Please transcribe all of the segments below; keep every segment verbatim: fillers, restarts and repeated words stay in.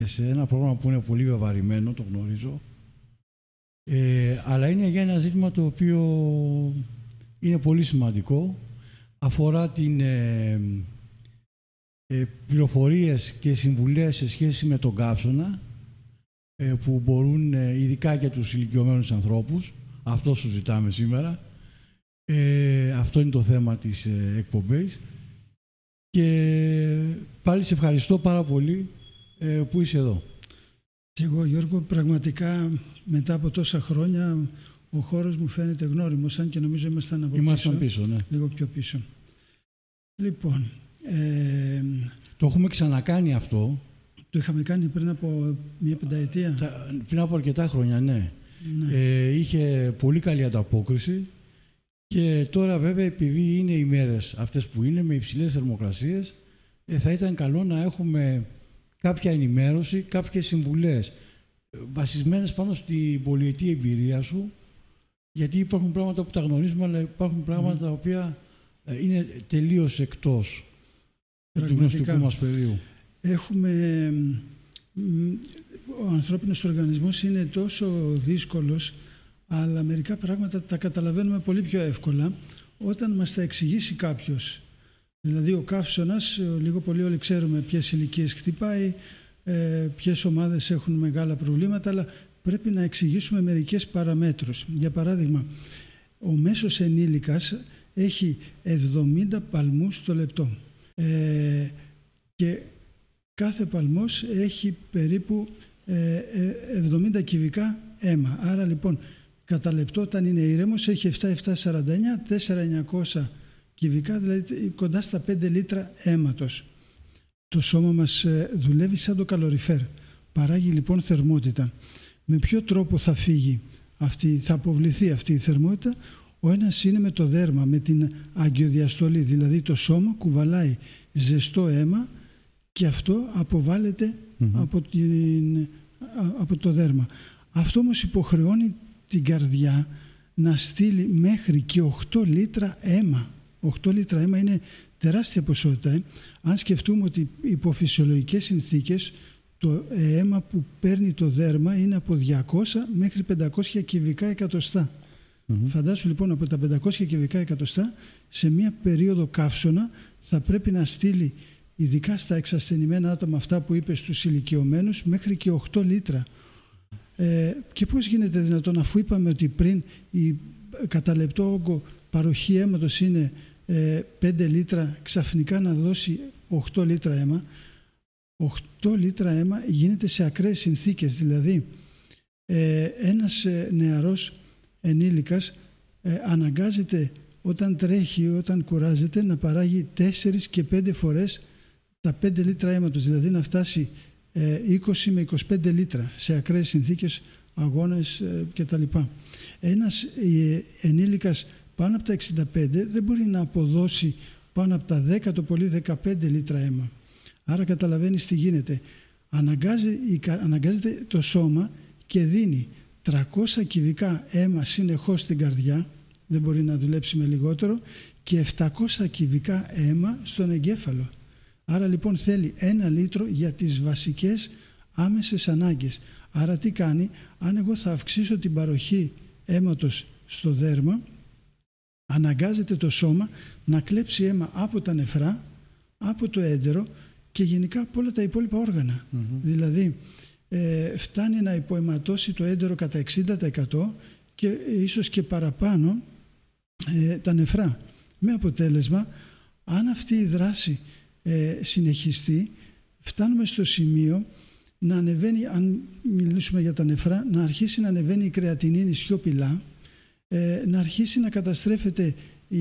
σε ένα πρόγραμμα που είναι πολύ βεβαρημένο, το γνωρίζω. Ε, αλλά είναι για ένα ζήτημα το οποίο είναι πολύ σημαντικό. Αφορά την ε, ε, πληροφορίες και συμβουλές σε σχέση με τον καύσωνα, ε, που μπορούν, ε, ειδικά για τους ηλικιωμένους ανθρώπους. Αυτό σου ζητάμε σήμερα. Ε, αυτό είναι το θέμα της ε, εκπομπής. Και πάλι σε ευχαριστώ πάρα πολύ ε, που είσαι εδώ. Και εγώ, Γιώργο, πραγματικά μετά από τόσα χρόνια ο χώρος μου φαίνεται γνώριμος, αν και νομίζω ήμασταν από Ήμασταν πίσω, πίσω, ναι. Λίγο πιο πίσω. Λοιπόν... Ε, το έχουμε ξανακάνει αυτό. Το είχαμε κάνει πριν από μια πενταετία. Τα, πριν από αρκετά χρόνια, ναι. ναι. Ε, είχε πολύ καλή ανταπόκριση και τώρα βέβαια, επειδή είναι οι μέρες αυτές που είναι με υψηλές θερμοκρασίες, ε, θα ήταν καλό να έχουμε κάποια ενημέρωση, κάποιες συμβουλές βασισμένες πάνω στην πολυετή εμπειρία σου, γιατί υπάρχουν πράγματα που τα γνωρίζουμε, αλλά υπάρχουν πράγματα mm. τα οποία είναι τελείως εκτός του γνωστικού μας πεδίου. Έχουμε... Ο ανθρώπινος οργανισμός είναι τόσο δύσκολος, αλλά μερικά πράγματα τα καταλαβαίνουμε πολύ πιο εύκολα όταν μας τα εξηγήσει κάποιος. Δηλαδή ο καύσωνας, λίγο πολύ όλοι ξέρουμε ποιες ηλικίες χτυπάει, ποιες ομάδες έχουν μεγάλα προβλήματα, αλλά πρέπει να εξηγήσουμε μερικές παραμέτρους. Για παράδειγμα, ο μέσος ενήλικας έχει εβδομήντα παλμούς το λεπτό ε, και κάθε παλμός έχει περίπου ε, εβδομήντα κυβικά αίμα. Άρα λοιπόν κατά λεπτό, όταν είναι ήρεμος, έχει επτά χιλιάδες επτακόσια σαράντα εννιά, τέσσερα χιλιάδες εννιακόσια κυβικά, δηλαδή κοντά στα πέντε λίτρα αίματος. Το σώμα μας δουλεύει σαν το καλοριφέρ. Παράγει λοιπόν θερμότητα. Με ποιο τρόπο θα φύγει αυτή, θα αποβληθεί αυτή η θερμότητα? Ο ένας είναι με το δέρμα, με την αγκιοδιαστολή, δηλαδή το σώμα κουβαλάει ζεστό αίμα και αυτό αποβάλλεται mm-hmm. από, την, από το δέρμα. Αυτό όμως υποχρεώνει την καρδιά να στείλει μέχρι και οκτώ λίτρα αίμα. οκτώ λίτρα αίμα είναι τεράστια ποσότητα. Ε. Αν σκεφτούμε ότι υπό φυσιολογικές συνθήκες το αίμα που παίρνει το δέρμα είναι από διακόσια μέχρι πεντακόσια κυβικά εκατοστά. Mm-hmm. Φαντάσου λοιπόν από τα πεντακόσια κυβικά εκατοστά σε μία περίοδο καύσωνα θα πρέπει να στείλει, ειδικά στα εξασθενημένα άτομα αυτά που είπες, στους ηλικιωμένους, μέχρι και οκτώ λίτρα. Ε, και πώς γίνεται δυνατόν, αφού είπαμε ότι πριν η κατά λεπτό όγκο παροχή αίματος είναι ε, πέντε λίτρα, ξαφνικά να δώσει οκτώ λίτρα αίμα? οκτώ λίτρα αίμα γίνεται σε ακραίες συνθήκες, δηλαδή ε, ένας ε, νεαρός ενήλικας ε, αναγκάζεται όταν τρέχει, όταν κουράζεται, να παράγει τέσσερις και πέντε φορές τα πέντε λίτρα αίματος, δηλαδή να φτάσει ε, είκοσι με είκοσι πέντε λίτρα σε ακραίες συνθήκες, αγώνες ε, κτλ. Ένας ε, ενήλικας πάνω από τα εξήντα πέντε δεν μπορεί να αποδώσει πάνω από τα δέκα, το πολύ δεκαπέντε λίτρα αίμα. Άρα καταλαβαίνεις τι γίνεται. Αναγκάζεται, αναγκάζεται το σώμα και δίνει τριακόσια κυβικά αίμα συνεχώς στην καρδιά, δεν μπορεί να δουλέψει με λιγότερο, και επτακόσια κυβικά αίμα στον εγκέφαλο. Άρα λοιπόν θέλει ένα λίτρο για τις βασικές άμεσες ανάγκες. Άρα τι κάνει? Αν εγώ θα αυξήσω την παροχή αίματος στο δέρμα, αναγκάζεται το σώμα να κλέψει αίμα από τα νεφρά, από το έντερο και γενικά από όλα τα υπόλοιπα όργανα. Mm-hmm. Δηλαδή ε, φτάνει να υποαιματώσει το έντερο κατά εξήντα τοις εκατό και ίσως και παραπάνω ε, τα νεφρά. Με αποτέλεσμα, αν αυτή η δράση ε, συνεχιστεί, φτάνουμε στο σημείο να ανεβαίνει, αν μιλήσουμε για τα νεφρά, να αρχίσει να ανεβαίνει η κρεατινίνη σιωπηλά, ε, να αρχίσει να καταστρέφεται η,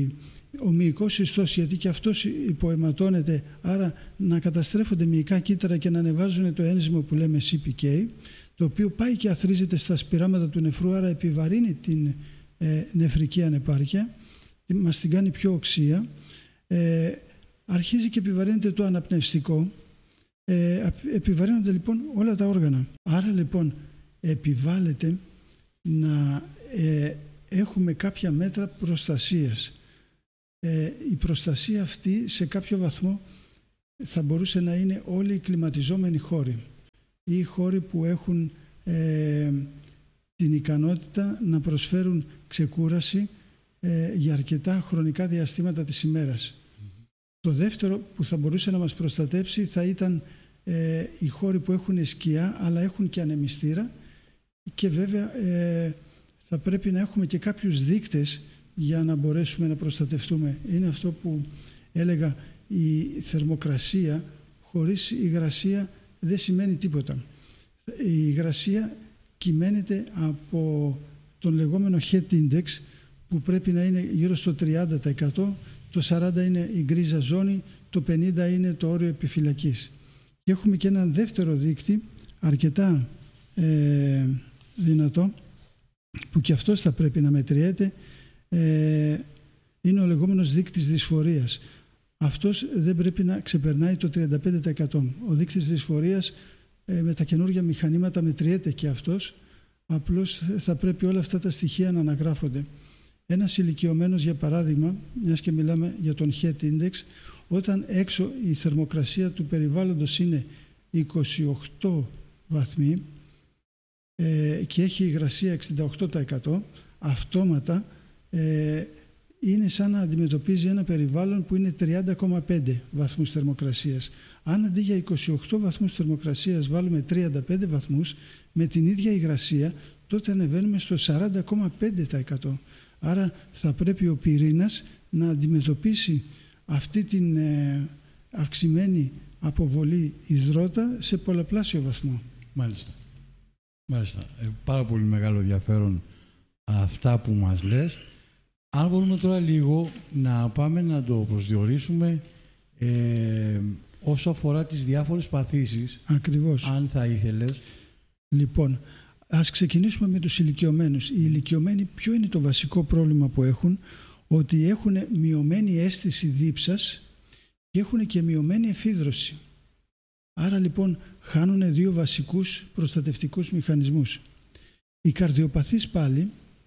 ο μυϊκός ιστός, γιατί και αυτός υποαιματώνεται, άρα να καταστρέφονται μυϊκά κύτταρα και να ανεβάζουν το ένζυμο που λέμε σι πι κέι, το οποίο πάει και αθρίζεται στα σπειράματα του νεφρού, άρα επιβαρύνει την ε, νεφρική ανεπάρκεια, μας την κάνει πιο οξία, ε, αρχίζει και επιβαρύνεται το αναπνευστικό, ε, επιβαρύνονται λοιπόν όλα τα όργανα. Άρα λοιπόν επιβάλλεται να ε, έχουμε κάποια μέτρα προστασίας. Ε, η προστασία αυτή σε κάποιο βαθμό θα μπορούσε να είναι όλοι οι κλιματιζόμενοι χώροι. ή χώροι που έχουν ε, την ικανότητα να προσφέρουν ξεκούραση ε, για αρκετά χρονικά διαστήματα της ημέρας. Mm-hmm. Το δεύτερο που θα μπορούσε να μας προστατέψει θα ήταν ε, οι χώροι που έχουν σκιά αλλά έχουν και ανεμιστήρα, και βέβαια ε, θα πρέπει να έχουμε και κάποιους δείκτες για να μπορέσουμε να προστατευτούμε. Είναι αυτό που έλεγα, η θερμοκρασία χωρίς υγρασία δεν σημαίνει τίποτα. Η υγρασία κυμαίνεται από τον λεγόμενο heat index, που πρέπει να είναι γύρω στο τριάντα τοις εκατό, το σαράντα τοις εκατό είναι η γκρίζα ζώνη, το πενήντα τοις εκατό είναι το όριο επιφυλακής. Και έχουμε και έναν δεύτερο δείκτη αρκετά ε, δυνατό, που και αυτός θα πρέπει να μετριέται, ε, είναι ο λεγόμενος δείκτης δυσφορίας. Αυτός δεν πρέπει να ξεπερνάει το τριάντα πέντε τοις εκατό. Ο δείκτης δυσφορίας ε, με τα καινούργια μηχανήματα μετριέται και αυτός, απλώς θα πρέπει όλα αυτά τα στοιχεία να αναγράφονται. Ένας ηλικιωμένος, για παράδειγμα, μιας και μιλάμε για τον heat index, όταν έξω η θερμοκρασία του περιβάλλοντος είναι είκοσι οκτώ βαθμοί ε, και έχει υγρασία εξήντα οκτώ τοις εκατό, αυτόματα ε, είναι σαν να αντιμετωπίζει ένα περιβάλλον που είναι τριάντα κόμμα πέντε βαθμούς θερμοκρασίας. Αν αντί για είκοσι οκτώ βαθμούς θερμοκρασίας βάλουμε τριάντα πέντε βαθμούς, με την ίδια υγρασία, τότε ανεβαίνουμε στο σαράντα κόμμα πέντε τοις εκατό. Άρα θα πρέπει ο πυρήνας να αντιμετωπίσει αυτή την ε, αυξημένη αποβολή υδρότα σε πολλαπλάσιο βαθμό. Μάλιστα. Μάλιστα. Ε, πάρα πολύ μεγάλο ενδιαφέρον αυτά που μας λες. Αν μπορούμε τώρα λίγο να πάμε να το προσδιορίσουμε ε, όσο αφορά τις διάφορες παθήσεις. Ακριβώς. Αν θα ήθελες. Λοιπόν, ας ξεκινήσουμε με τους ηλικιωμένους. Οι ηλικιωμένοι, ποιο είναι το βασικό πρόβλημα που έχουν? Ότι έχουν μειωμένη αίσθηση δίψας και έχουν και μειωμένη εφίδρωση. Άρα λοιπόν χάνουν δύο βασικούς προστατευτικούς μηχανισμούς. Οι καρδιοπαθείς πάλι,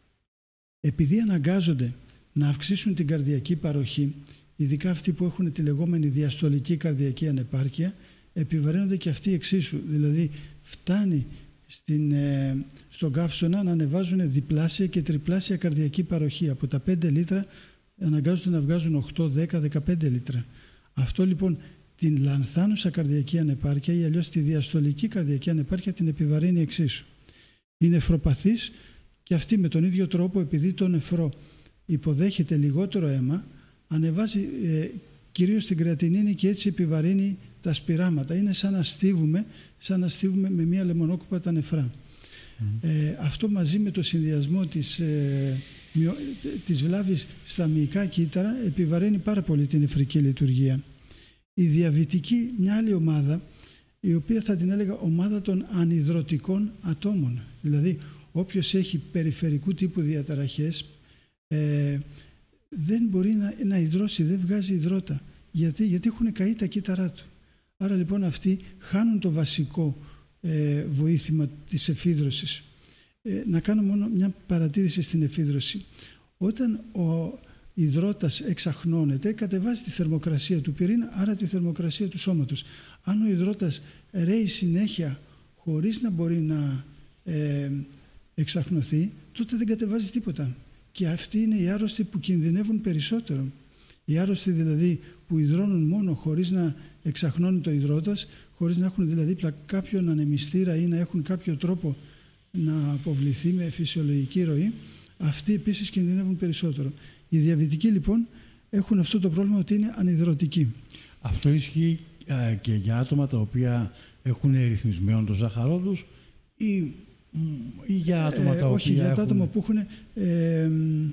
επειδή αναγκάζονται να αυξήσουν την καρδιακή παροχή, ειδικά αυτοί που έχουν τη λεγόμενη διαστολική καρδιακή ανεπάρκεια, επιβαρύνονται και αυτοί εξίσου. Δηλαδή φτάνει στην, ε, στον καύσωνα να ανεβάζουν διπλάσια και τριπλάσια καρδιακή παροχή. Από τα πέντε λίτρα αναγκάζονται να βγάζουν οκτώ, δέκα, δεκαπέντε λίτρα. Αυτό λοιπόν την λανθάνουσα καρδιακή ανεπάρκεια ή αλλιώς τη διαστολική καρδιακή ανεπάρκεια την επιβαρύνει εξίσου. Οι νεφροπαθείς και αυτοί με τον ίδιο τρόπο, επειδή το νεφρό υποδέχεται λιγότερο αίμα, ανεβάζει ε, κυρίως την κρεατινίνη και έτσι επιβαρύνει τα σπυράματα. Είναι σαν να στίβουμε, σαν να στίβουμε με μία λεμονόκουπα τα νεφρά. Mm. Ε, αυτό μαζί με το συνδυασμό της, ε, μειο, της βλάβης στα μυϊκά κύτταρα επιβαρύνει πάρα πολύ την νεφρική λειτουργία. Η διαβητική, μια άλλη ομάδα, η οποία θα την έλεγα ομάδα των ανυδρωτικών ατόμων. Δηλαδή, όποιος έχει περιφερικού τύπου διαταραχές, ε, δεν μπορεί να, να υδρώσει, δεν βγάζει υδρότα. Γιατί, γιατί έχουν καεί τα κύτταρά του. Άρα λοιπόν αυτοί χάνουν το βασικό ε, βοήθημα της εφίδρωσης. Ε, να κάνω μόνο μια παρατήρηση στην εφίδρωση. Όταν ο υδρότας εξαχνώνεται, κατεβάζει τη θερμοκρασία του πυρήνα, άρα τη θερμοκρασία του σώματος. Αν ο υδρότας ρέει συνέχεια χωρίς να μπορεί να ε, εξαχνωθεί, τότε δεν κατεβάζει τίποτα. Και αυτοί είναι οι άρρωστοι που κινδυνεύουν περισσότερο. Οι άρρωστοι δηλαδή που υδρώνουν μόνο χωρίς να εξαχνώνει το υδρότας, χωρίς να έχουν δηλαδή κάποιον ανεμιστήρα ή να έχουν κάποιο τρόπο να αποβληθεί με φυσιολογική ροή, αυτοί επίσης κινδυνεύουν περισσότερο. Οι διαβητικοί λοιπόν έχουν αυτό το πρόβλημα ότι είναι ανυδρωτικοί. Αυτό ισχύει ε, και για άτομα τα οποία έχουν ρυθμισμένο το ζάχαρό τους ή, ή για άτομα ε, τα όχι, οποία για έχουν... τα άτομα που έχουν ε,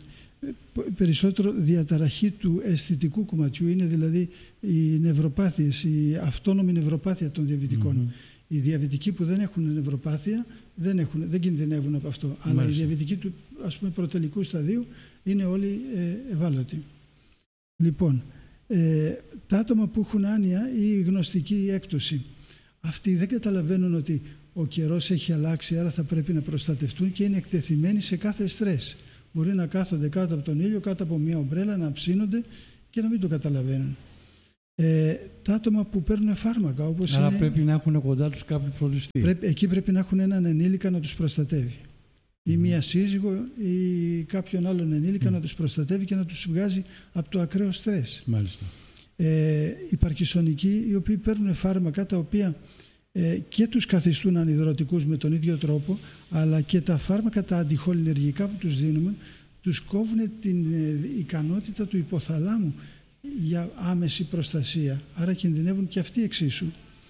περισσότερο διαταραχή του αισθητικού κομματιού, είναι δηλαδή οι νευροπάθειες, η αυτόνομη νευροπάθεια των διαβητικών. Mm-hmm. Οι διαβητικοί που δεν έχουν νευροπάθεια δεν, έχουν, δεν κινδυνεύουν από αυτό. Μάλιστα. Αλλά οι διαβητικοί του ας πούμε πρωτελικού σταδίου είναι όλοι ε, ευάλωτοι. Λοιπόν, ε, τα άτομα που έχουν άνοια ή γνωστική έκπτωση, αυτοί δεν καταλαβαίνουν ότι ο καιρός έχει αλλάξει, άρα θα πρέπει να προστατευτούν και είναι εκτεθειμένοι σε κάθε στρες. Μπορεί να κάθονται κάτω από τον ήλιο, κάτω από μια ομπρέλα, να ψήνονται και να μην το καταλαβαίνουν. Ε, τα άτομα που παίρνουν φάρμακα, όπως Άρα είναι, πρέπει να έχουν κοντά τους κάποιον φροντιστή. Πρέπει, εκεί πρέπει να έχουν έναν ενήλικα να τους προστατεύει. Ή Mm. μία σύζυγο ή κάποιον άλλον ενήλικα Mm. να τους προστατεύει και να τους βγάζει από το ακραίο στρες. Μάλιστα. Ε, οι παρκινσονικοί, οι οποίοι παίρνουν φάρμακα τα οποία ε, και τους καθιστούν ανιδρωτικούς με τον ίδιο τρόπο, αλλά και τα φάρμακα τα αντιχολινεργικά που τους δίνουμε τους κόβουν την ε, ικανότητα του υποθαλάμου για άμεση προστασία. Άρα κινδυνεύουν και αυτοί εξίσου.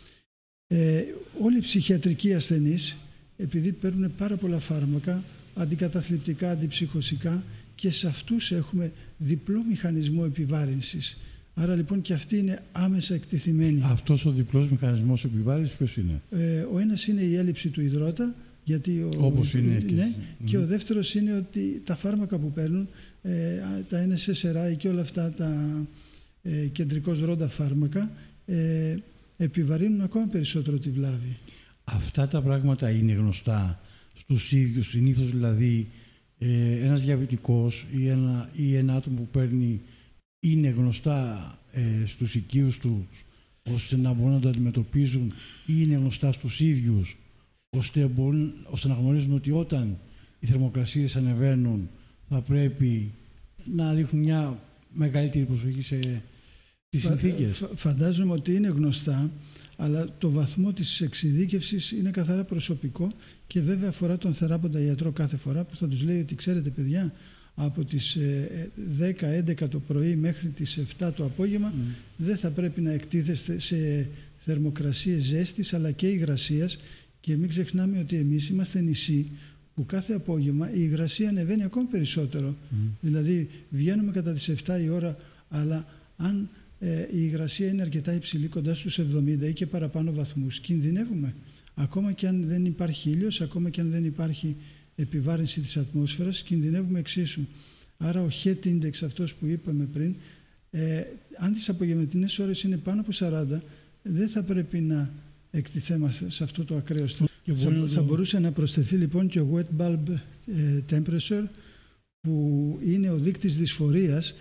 Ε, όλοι οι ψυχιατρικοί ασθενείς, επειδή παίρνουν πάρα πολλά φάρμακα, αντικαταθλιπτικά, αντιψυχωσικά, και σε αυτούς έχουμε διπλό μηχανισμό επιβάρυνσης. Άρα λοιπόν και αυτοί είναι άμεσα εκτεθειμένοι. Αυτός ο διπλός μηχανισμός επιβάρυνσης ποιος είναι? Ε, ο ένας είναι η έλλειψη του υδρότα, γιατί ο, όπως είναι και, ναι, mm. και ο δεύτερος είναι ότι τα φάρμακα που παίρνουν, ε, τα εν ες ες αρ άι και όλα αυτά τα ε, κεντρικώς ρόντα φάρμακα, ε, επιβαρύνουν ακόμα περισσότερο τη βλάβη. Αυτά τα πράγματα είναι γνωστά στους ίδιους, συνήθως δηλαδή ε, ένας διαβητικός ή ένα, ή ένα άτομο που παίρνει, είναι γνωστά ε, στους οικείους τους ώστε να μπορούν να το αντιμετωπίζουν, ή είναι γνωστά στους ίδιους ώστε, μπορούν, ώστε να γνωρίζουν ότι όταν οι θερμοκρασίες ανεβαίνουν θα πρέπει να δείχνουν μια μεγαλύτερη προσοχή σε τις συνθήκες? Φα, φαντάζομαι ότι είναι γνωστά, αλλά το βαθμό της εξειδίκευσης είναι καθαρά προσωπικό και βέβαια αφορά τον θεράποντα ιατρό κάθε φορά που θα τους λέει ότι ξέρετε παιδιά, από τις δέκα έντεκα το πρωί μέχρι τις επτά το απόγευμα mm. δεν θα πρέπει να εκτίθεστε σε θερμοκρασίες ζέστης αλλά και υγρασίας, και μην ξεχνάμε ότι εμείς είμαστε νησί που κάθε απόγευμα η υγρασία ανεβαίνει ακόμα περισσότερο. Mm. Δηλαδή βγαίνουμε κατά τις επτά η ώρα, αλλά αν ε, η υγρασία είναι αρκετά υψηλή, κοντά στους εβδομήντα ή και παραπάνω βαθμούς, κινδυνεύουμε. Ακόμα και αν δεν υπάρχει ήλιος, ακόμα και αν δεν υπάρχει επιβάρυνση της ατμόσφαιρας, κινδυνεύουμε εξίσου. Άρα ο heat index αυτός που είπαμε πριν, ε, αν τις απογευματινές ώρες είναι πάνω από σαράντα, δεν θα πρέπει να εκτιθέμαστε σε αυτό το ακραίο στρες. Θα, το... θα μπορούσε να προσθεθεί λοιπόν και ο wet bulb ε, temperature, που είναι ο δείκτης δυσφορίας.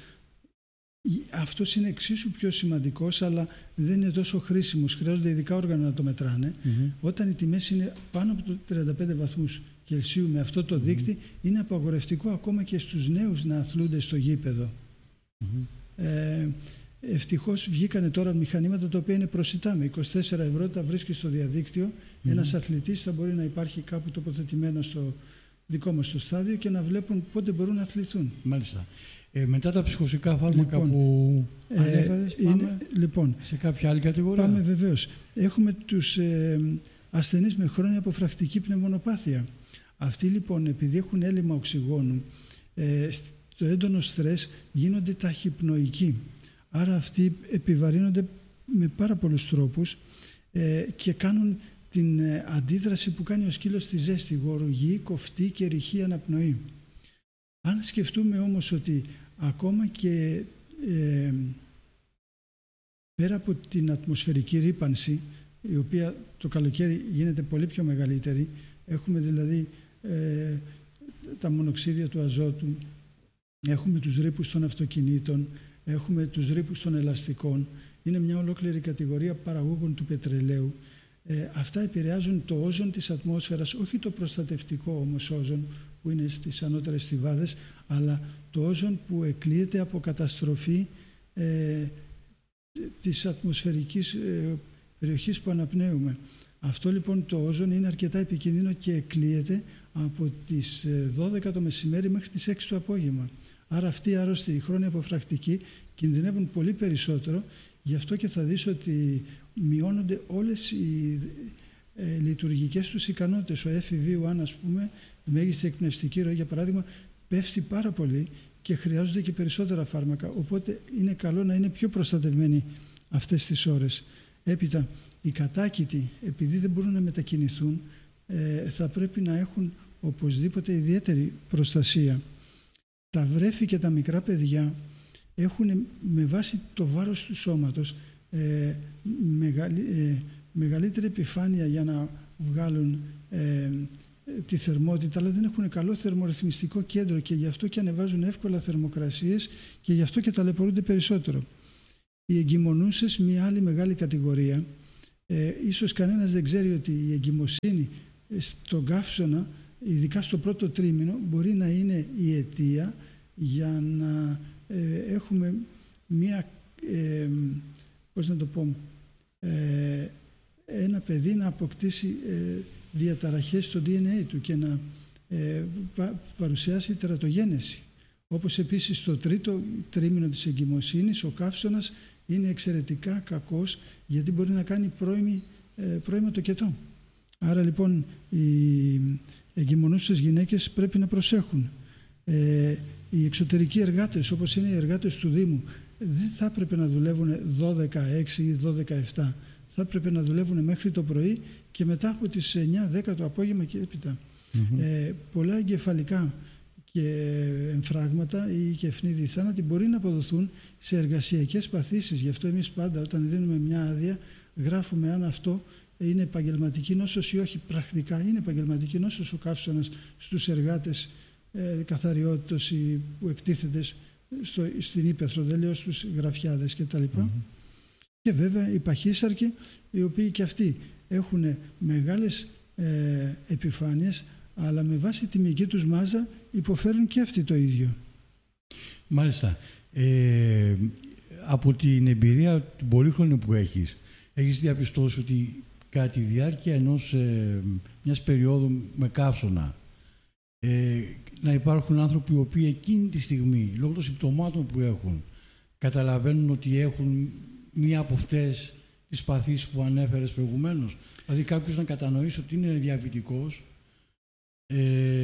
Αυτός είναι εξίσου πιο σημαντικός, αλλά δεν είναι τόσο χρήσιμος. Χρειάζονται ειδικά όργανα να το μετράνε. Mm-hmm. Όταν οι τιμές είναι πάνω από το τριάντα πέντε βαθμούς Κελσίου με αυτό το δείκτη, mm-hmm. είναι απαγορευτικό ακόμα και στους νέους να αθλούνται στο γήπεδο. Mm-hmm. Ε, ευτυχώς βγήκανε τώρα μηχανήματα τα οποία είναι προσιτά. Με είκοσι τέσσερα ευρώ τα βρίσκει στο διαδίκτυο. Mm-hmm. Ένας αθλητής θα μπορεί να υπάρχει κάπου τοποθετημένο στο δικό μας το στάδιο και να βλέπουν πότε μπορούν να αθληθούν. Μάλιστα. Ε, μετά τα ψυχοσικά φάρμακα λοιπόν, που ε, ανέφερες, πάμε είναι, λοιπόν, σε κάποια άλλη κατηγορία? Πάμε βεβαίως. Έχουμε τους ε, ασθενείς με χρόνια αποφρακτική πνευμονοπάθεια. Αυτοί λοιπόν, επειδή έχουν έλλειμμα οξυγόνου, ε, το έντονο στρες γίνονται ταχυπνοϊκοί. Άρα αυτοί επιβαρύνονται με πάρα πολλούς τρόπους ε, και κάνουν την ε, αντίδραση που κάνει ο σκύλος στη ζέστη, γοργή, κοφτή και ρηχή αναπνοή. Αν σκεφτούμε όμως ότι ακόμα και ε, πέρα από την ατμοσφαιρική ρύπανση, η οποία το καλοκαίρι γίνεται πολύ πιο μεγαλύτερη, έχουμε δηλαδή ε, τα μονοξίδια του αζότου, έχουμε τους ρήπους των αυτοκινήτων, έχουμε τους ρήπους των ελαστικών, είναι μια ολόκληρη κατηγορία παραγωγών του πετρελαίου. Ε, αυτά επηρεάζουν το όζον της ατμόσφαιρας, όχι το προστατευτικό όμως όζον που είναι στις ανώτερες στιβάδες, αλλά το όζον που εκλείεται από καταστροφή ε, της ατμοσφαιρικής ε, περιοχής που αναπνέουμε. Αυτό λοιπόν το όζον είναι αρκετά επικίνδυνο και εκλείεται από τις δώδεκα το μεσημέρι μέχρι τις έξι το απόγευμα. Άρα αυτοί οι άρρωστοι, οι χρόνοι αποφρακτικοί, κινδυνεύουν πολύ περισσότερο. Γι' αυτό και θα δεις ότι μειώνονται όλες οι ε, λειτουργικές τους ικανότητες. Ο εφ ι βι ένα, ας πούμε, η μέγιστη εκπνευστική ροή, για παράδειγμα, πέφτει πάρα πολύ και χρειάζονται και περισσότερα φάρμακα. Οπότε είναι καλό να είναι πιο προστατευμένοι αυτές τις ώρες. Έπειτα, οι κατάκητοι, επειδή δεν μπορούν να μετακινηθούν, ε, θα πρέπει να έχουν οπωσδήποτε ιδιαίτερη προστασία. Τα βρέφη και τα μικρά παιδιά έχουν με βάση το βάρος του σώματος ε, μεγαλύ, ε, μεγαλύτερη επιφάνεια για να βγάλουν ε, τη θερμότητα, αλλά δεν έχουν καλό θερμορυθμιστικό κέντρο και γι' αυτό και ανεβάζουν εύκολα θερμοκρασίες και γι' αυτό και ταλαιπωρούνται περισσότερο. Οι εγκυμονούσες, μια άλλη μεγάλη κατηγορία. Ε, ίσως κανένας δεν ξέρει ότι η εγκυμοσύνη στον καύσωνα, ειδικά στο πρώτο τρίμηνο, μπορεί να είναι η αιτία για να ε, έχουμε μια, ε, πώς να το πω, ε, ένα παιδί να αποκτήσει ε, διαταραχές στο ντι εν έι του και να ε, πα, παρουσιάσει τερατογένεση. Όπως επίσης στο τρίτο τρίμηνο της εγκυμοσύνης ο καύσωνας είναι εξαιρετικά κακός, γιατί μπορεί να κάνει πρώιμη, ε, πρώιμο τοκετό. Άρα λοιπόν οι εγκυμονούσες γυναίκες πρέπει να προσέχουν. Ε, οι εξωτερικοί εργάτες, όπως είναι οι εργάτες του Δήμου, δεν θα έπρεπε να δουλεύουν δώδεκα έξι ή δώδεκα επτά. Θα έπρεπε να δουλεύουν μέχρι το πρωί και μετά από τις εννιά δέκα το απόγευμα και έπειτα. Mm-hmm. Ε, πολλά εγκεφαλικά και εμφράγματα ή και ευνίδιοι θάνατοι μπορεί να αποδοθούν σε εργασιακές παθήσεις. Γι' αυτό εμείς πάντα όταν δίνουμε μια άδεια γράφουμε αν αυτό είναι επαγγελματική νόσος ή όχι. Πρακτικά είναι επαγγελματική νόσος ο καύσωνας στους εργάτες ε, καθαριότητος που εκτίθεται στο, στην ύπαιθρο, δεν λέω στους γραφιάδες κτλ. Mm-hmm. Και βέβαια οι παχύσαρκοι, οι οποίοι και αυτοί έχουν μεγάλες ε, επιφάνειες, αλλά με βάση τη μυϊκή τους μάζα υποφέρουν και αυτοί το ίδιο. Μάλιστα. Ε, από την εμπειρία του πολύχρονου που έχεις, έχεις διαπιστώσει ότι κατά τη διάρκεια ενός, ε, μιας περίοδου με καύσωνα ε, να υπάρχουν άνθρωποι οι οποίοι εκείνη τη στιγμή, λόγω των συμπτωμάτων που έχουν, καταλαβαίνουν ότι έχουν μία από αυτές τις παθήσεις που ανέφερες προηγουμένως. Δηλαδή κάποιος να κατανοήσει ότι είναι διαβητικός ε,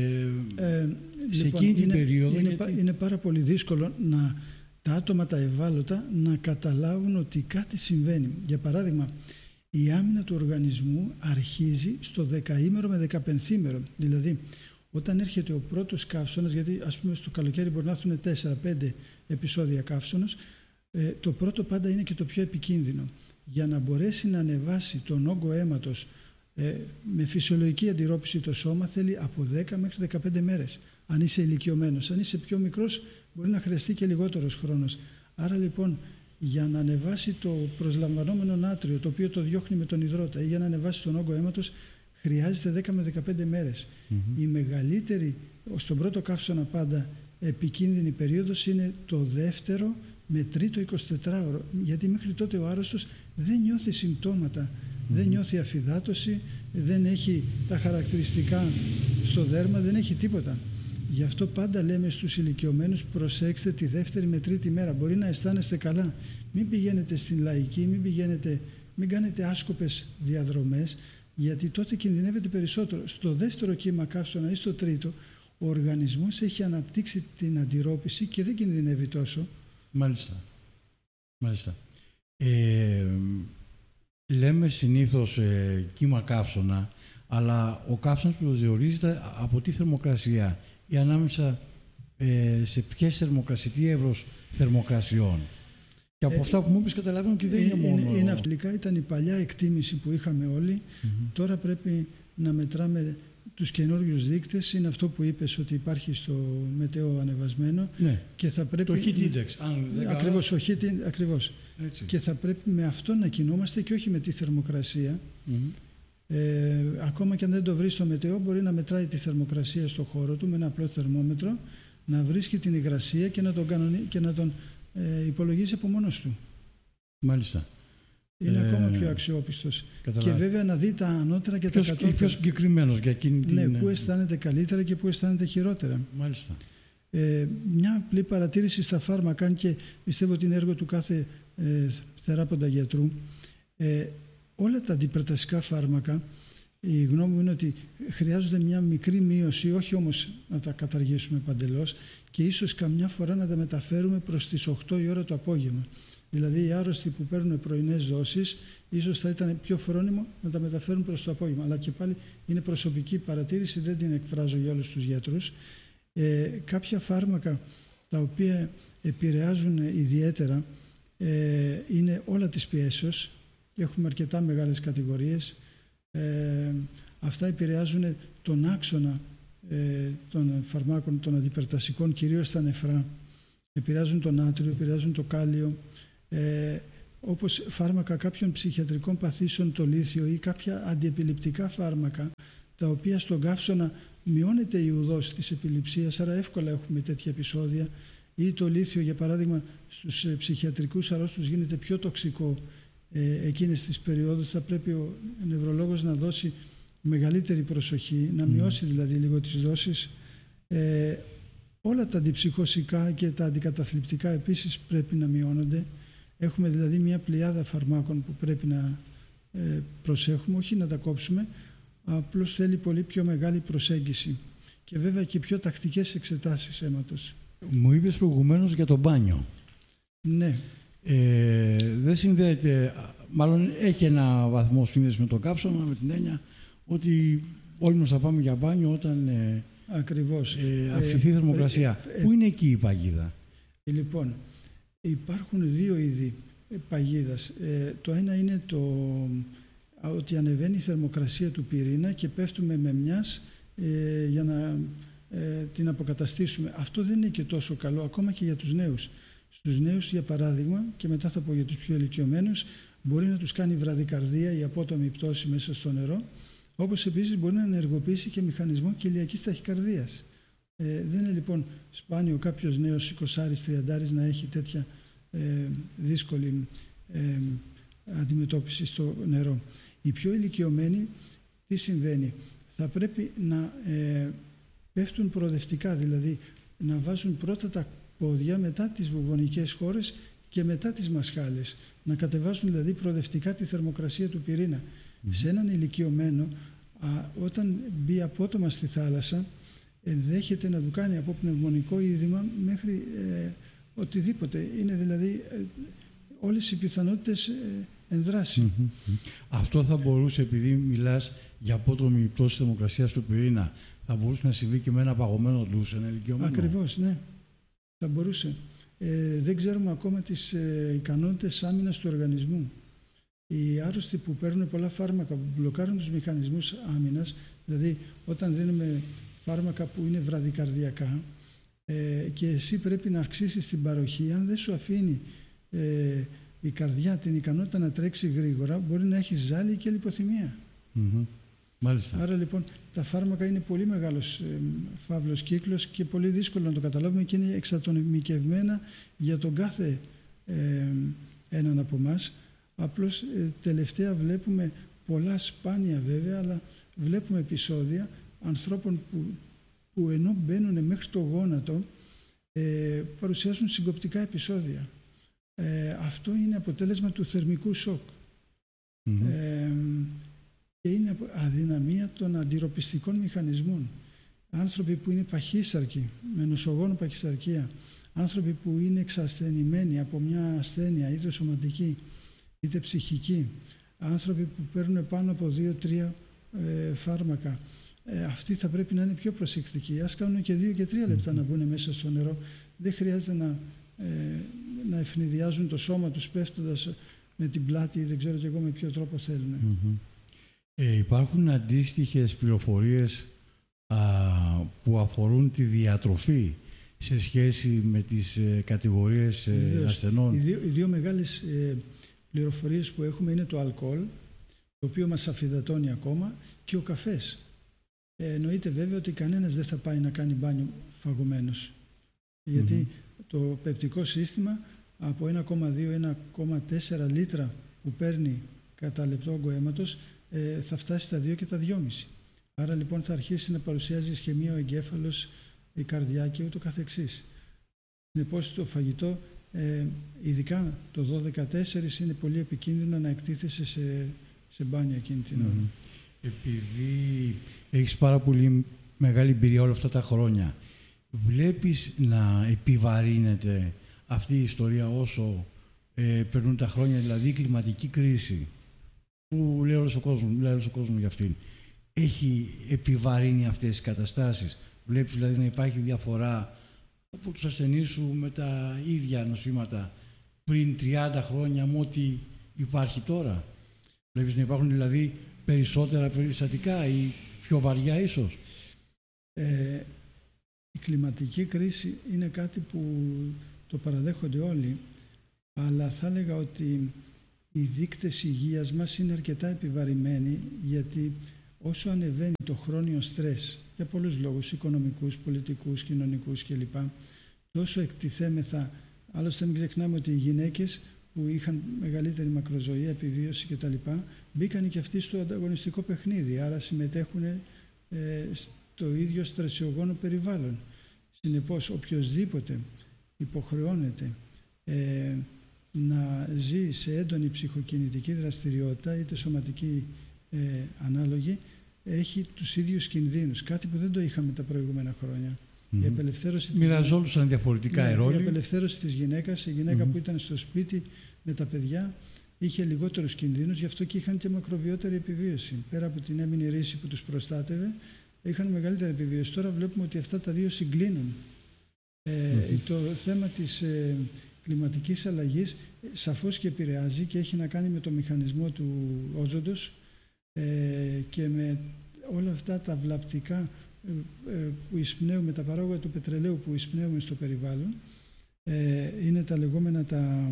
ε, σε λοιπόν, εκείνη την είναι, περίοδο. Είναι, γιατί... είναι πάρα πολύ δύσκολο να, τα άτομα τα ευάλωτα να καταλάβουν ότι κάτι συμβαίνει. Για παράδειγμα, η άμυνα του οργανισμού αρχίζει στο δεκαήμερο με δεκαπενθήμερο. Δηλαδή, όταν έρχεται ο πρώτος καύσωνας, γιατί ας πούμε στο καλοκαίρι μπορεί να έρθουν τέσσερα πέντε επεισόδια καύσωνος, ε, το πρώτο πάντα είναι και το πιο επικίνδυνο. Για να μπορέσει να ανεβάσει τον όγκο αίματος ε, με φυσιολογική αντιρρόπηση το σώμα θέλει από δέκα μέχρι δεκαπέντε μέρες. Αν είσαι ηλικιωμένος, αν είσαι πιο μικρός μπορεί να χρειαστεί και λιγότερος χρόνος. Άρα λοιπόν για να ανεβάσει το προσλαμβανόμενο νάτριο, το οποίο το διώχνει με τον υδρότα, ή για να ανεβάσει τον όγκο αίματος, χρειάζεται δέκα με δεκαπέντε μέρες. Mm-hmm. Η μεγαλύτερη, στον πρώτο καύσωνα πάντα, επικίνδυνη περίοδος είναι το δεύτερο με τρίτο εικοσιτετράωρο, γιατί μέχρι τότε ο άρρωστος δεν νιώθει συμπτώματα, mm-hmm. δεν νιώθει αφυδάτωση, δεν έχει τα χαρακτηριστικά στο δέρμα, δεν έχει τίποτα. Γι' αυτό πάντα λέμε στους ηλικιωμένους, προσέξτε τη δεύτερη με τρίτη μέρα. Μπορεί να αισθάνεστε καλά. Μην πηγαίνετε στην λαϊκή, μην, πηγαίνετε, μην κάνετε άσκοπες διαδρομές, γιατί τότε κινδυνεύετε περισσότερο. Στο δεύτερο κύμα καύσωνα ή στο τρίτο, ο οργανισμός έχει αναπτύξει την αντιρρόπηση και δεν κινδυνεύει τόσο. Μάλιστα. Μάλιστα. Ε, λέμε συνήθως ε, κύμα καύσωνα, αλλά ο καύσωνας προσδιορίζεται από τη θερμοκρασία ή ανάμεσα ε, σε ποιες θερμοκρασίες, τι εύρος θερμοκρασιών. Και από ε, αυτά που μου είπες καταλαβαίνω ότι δεν είναι, είναι μόνο... Είναι, είναι αυτικά ήταν η παλιά εκτίμηση που είχαμε όλοι. Mm-hmm. Τώρα πρέπει να μετράμε τους καινούριους δείκτες. Είναι αυτό που είπες ότι υπάρχει στο μετέο ανεβασμένο. Ναι. Και θα πρέπει... Το heat index. Ακριβώς, ο heat, ακριβώς. Και θα πρέπει με αυτό να κινούμαστε και όχι με τη θερμοκρασία. Mm-hmm. Ε, ακόμα και αν δεν το βρει στο μετέο, μπορεί να μετράει τη θερμοκρασία στο χώρο του με ένα απλό θερμόμετρο, να βρίσκει την υγρασία και να τον, κανονι... και να τον ε, υπολογίζει από μόνος του. Μάλιστα. Είναι ε, ακόμα πιο αξιόπιστος. Καταλάβει. Και βέβαια να δει τα ανώτερα και ποιος, τα κατώτερα. Πιο συγκεκριμένος για εκείνη την... Ναι, πού αισθάνεται καλύτερα και πού αισθάνεται χειρότερα. Μάλιστα. Ε, μια απλή παρατήρηση στα φάρμακα, αν και πιστεύω ότι είναι έργο του κάθε ε, θεράποντα γιατρού. Ε, όλα τα αντιπρετασικά φάρμακα, η γνώμη μου είναι ότι χρειάζονται μια μικρή μείωση, όχι όμως να τα καταργήσουμε παντελώς, και ίσως καμιά φορά να τα μεταφέρουμε προς τις οκτώ η ώρα το απόγευμα. Δηλαδή οι άρρωστοι που παίρνουν πρωινές δόσεις, ίσως θα ήταν πιο φρόνιμο να τα μεταφέρουν προς το απόγευμα. Αλλά και πάλι είναι προσωπική παρατήρηση, δεν την εκφράζω για όλους τους γιατρούς. Ε, κάποια φάρμακα τα οποία επηρεάζουν ιδιαίτερα ε, είναι όλα της πιέσεως. Έχουμε αρκετά μεγάλες κατηγορίες. Ε, αυτά επηρεάζουν τον άξονα ε, των φαρμάκων, των αντιπερτασικών, κυρίως στα νεφρά. Επηρεάζουν το νάτριο, επηρεάζουν το κάλιο. Ε, όπως φάρμακα κάποιων ψυχιατρικών παθήσεων, το λίθιο ή κάποια αντιεπιληπτικά φάρμακα, τα οποία στον καύσωνα μειώνεται η ουδός της επιληψίας, άρα εύκολα έχουμε τέτοια επεισόδια, ή το λίθιο, για παράδειγμα, στους ψυχιατρικούς αρρώστους γίνεται πιο τοξικό ε, εκείνες τις περιόδους. Θα πρέπει ο νευρολόγος να δώσει μεγαλύτερη προσοχή, να μειώσει δηλαδή λίγο τις δόσεις. Ε, όλα τα αντιψυχωσικά και τα αντικαταθλιπτικά επίσης πρέπει να μειώνονται. Έχουμε δηλαδή μια πλειάδα φαρμάκων που πρέπει να ε, προσέχουμε, όχι να τα κόψουμε, απλώς θέλει πολύ πιο μεγάλη προσέγγιση και βέβαια και πιο τακτικές εξετάσεις αίματος. Μου είπες προηγουμένως για το μπάνιο. Ναι. Ε, δεν συνδέεται, μάλλον έχει ένα βαθμό σύνδεση με το καύσωνα, με την έννοια ότι όλοι μας θα πάμε για μπάνιο όταν ε, Ακριβώς. Ε, αυξηθεί η θερμοκρασία. Ε, ε, ε, Πού είναι εκεί η παγίδα? Λοιπόν, υπάρχουν δύο είδη παγίδας. Ε, το ένα είναι το ότι ανεβαίνει η θερμοκρασία του πυρήνα και πέφτουμε με μιας ε, για να ε, την αποκαταστήσουμε. Αυτό δεν είναι και τόσο καλό, ακόμα και για τους νέους. Στους νέους, για παράδειγμα, και μετά θα πω για τους πιο ηλικιωμένους, μπορεί να τους κάνει βραδικαρδία ή απότομη πτώση μέσα στο νερό, όπως επίσης μπορεί να ενεργοποιήσει και μηχανισμό κοιλιακής ταχυκαρδίας. Ε, δεν είναι λοιπόν σπάνιο κάποιος νέος εικοσάρης τριαντάρης να έχει τέτοια ε, δύσκολη ε, αντιμετώπιση στο νερό. Οι πιο ηλικιωμένοι, τι συμβαίνει? Θα πρέπει να ε, πέφτουν προοδευτικά, δηλαδή να βάζουν πρώτα τα πόδια, μετά τις βουβονικές χώρες και μετά τις μασχάλες. Να κατεβάσουν δηλαδή προοδευτικά τη θερμοκρασία του πυρήνα. Mm-hmm. Σε έναν ηλικιωμένο, α, όταν μπει απότομα στη θάλασσα, ενδέχεται να του κάνει από πνευμονικό είδημα μέχρι ε, οτιδήποτε. Είναι δηλαδή ε, όλες οι πιθανότητες ε, ενδράση. Mm-hmm. Αυτό θα μπορούσε, επειδή μιλάς για απότομη πτώση θερμοκρασίας του πυρήνα, θα μπορούσε να συμβεί και με ένα παγωμένο ντους, ένα ηλικιωμένο? Ακριβώς, ναι. Θα μπορούσε. Ε, δεν ξέρουμε ακόμα τις ε, ικανότητες άμυνας του οργανισμού. Οι άρρωστοι που παίρνουν πολλά φάρμακα που μπλοκάρουν τους μηχανισμούς άμυνας, δηλαδή όταν δίνουμε φάρμακα που είναι βραδικαρδιακά ε, και εσύ πρέπει να αυξήσεις την παροχή, αν δεν σου αφήνει ε, η καρδιά την ικανότητα να τρέξει γρήγορα, μπορεί να έχει ζάλι και λιποθυμία. Mm-hmm. Μάλιστα. Άρα λοιπόν τα φάρμακα είναι πολύ μεγάλος ε, φαύλος κύκλος και πολύ δύσκολο να το καταλάβουμε και είναι εξατομικευμένα για τον κάθε ε, έναν από εμάς. Απλώς ε, τελευταία βλέπουμε πολλά, σπάνια βέβαια, αλλά βλέπουμε επεισόδια ανθρώπων που, που ενώ μπαίνουν μέχρι το γόνατο ε, παρουσιάζουν συγκοπτικά επεισόδια. Ε, αυτό είναι αποτέλεσμα του θερμικού σοκ. Mm-hmm. Ε, και είναι αδυναμία των αντιρροπιστικών μηχανισμών. Άνθρωποι που είναι παχύσαρκοι, με νοσογόνο παχυσαρκία, άνθρωποι που είναι εξασθενημένοι από μια ασθένεια, είτε σωματική είτε ψυχική, άνθρωποι που παίρνουν πάνω από δύο-τρία ε, φάρμακα, ε, αυτοί θα πρέπει να είναι πιο προσεκτικοί. Ας κάνουν και δύο και τρία λεπτά να μπουν μέσα στο νερό. Δεν χρειάζεται να, ε, να ευνηδιάζουν το σώμα τους πέφτοντας με την πλάτη ή δεν ξέρω και εγώ με ποιο τρόπο θέλουν. Mm-hmm. Ε, υπάρχουν αντίστοιχες πληροφορίες α, που αφορούν τη διατροφή σε σχέση με τις ε, κατηγορίες ε, ασθενών? Οι δύο, οι δύο μεγάλες ε, πληροφορίες που έχουμε είναι το αλκοόλ, το οποίο μας αφυδατώνει ακόμα, και ο καφές. Ε, εννοείται βέβαια ότι κανένας δεν θα πάει να κάνει μπάνιο φαγωμένος. Γιατί mm-hmm. το πεπτικό σύστημα από ένα κόμμα δύο με ένα κόμμα τέσσερα λίτρα που παίρνει κατά λεπτό όγκο αίματος ε, θα φτάσει στα δύο και τα δυόμισι. Άρα λοιπόν θα αρχίσει να παρουσιάζει ισχυμία ο εγκέφαλος, η καρδιά και ούτω καθεξής. Συνεπώς το φαγητό, ε, ειδικά το δώδεκα τέσσερα, είναι πολύ επικίνδυνο να εκτίθεσαι σε, σε μπάνια εκείνη την ώρα. Mm. Επειδή έχεις πάρα πολύ μεγάλη εμπειρία όλα αυτά τα χρόνια, βλέπεις να επιβαρύνεται αυτή η ιστορία όσο ε, περνούν τα χρόνια, δηλαδή η κλιματική κρίση που λέει όλος ο κόσμος, λέει όλος ο κόσμος για αυτήν, έχει επιβαρύνει αυτές τις καταστάσεις? Βλέπεις δηλαδή να υπάρχει διαφορά από τους ασθενείς σου με τα ίδια νοσήματα πριν τριάντα χρόνια με ό,τι υπάρχει τώρα? Βλέπεις να υπάρχουν δηλαδή περισσότερα περιστατικά ή πιο βαριά ίσως? Ε, η κλιματική κρίση είναι κάτι που το παραδέχονται όλοι, αλλά θα έλεγα ότι οι δείκτες υγείας μας είναι αρκετά επιβαρημένοι, γιατί όσο ανεβαίνει το χρόνιο στρες, για πολλούς λόγους, οικονομικούς, πολιτικούς, κοινωνικούς κλπ, τόσο εκτιθέμεθα. Άλλωστε μην ξεχνάμε ότι οι γυναίκες που είχαν μεγαλύτερη μακροζωία, επιβίωση κτλ, μπήκαν και αυτοί στο ανταγωνιστικό παιχνίδι, άρα συμμετέχουν ε, στο ίδιο στρεσιογόνο περιβάλλον. Συνεπώς, οποιοσδήποτε υποχρεώνεται ε, να ζει σε έντονη ψυχοκινητική δραστηριότητα, είτε σωματική ε, ανάλογη, έχει τους ίδιους κινδύνους, κάτι που δεν το είχαμε τα προηγούμενα χρόνια. Mm-hmm. Η απελευθέρωση Μοιραζόντουσαν διαφορετικά ναι, οι ρόλοι. Η απελευθέρωση της γυναίκας, η γυναίκα mm-hmm. που ήταν στο σπίτι με τα παιδιά, είχε λιγότερους κινδύνους, γι' αυτό και είχαν και μακροβιότερη επιβίωση. Πέρα από την έμεινη ρίση που τους προστάτευε, είχαν μεγαλύτερη επιβίωση. Τώρα βλέπουμε ότι αυτά τα δύο συγκλίνουν. Ε, mm-hmm. Το θέμα της ε, κλιματικής αλλαγής ε, σαφώς και επηρεάζει και έχει να κάνει με το μηχανισμό του όζοντος ε, και με όλα αυτά τα βλαπτικά ε, ε, που εισπνέουμε, τα παράγωγα του πετρελαίου που εισπνέουμε στο περιβάλλον. Ε, είναι τα λεγόμενα τα,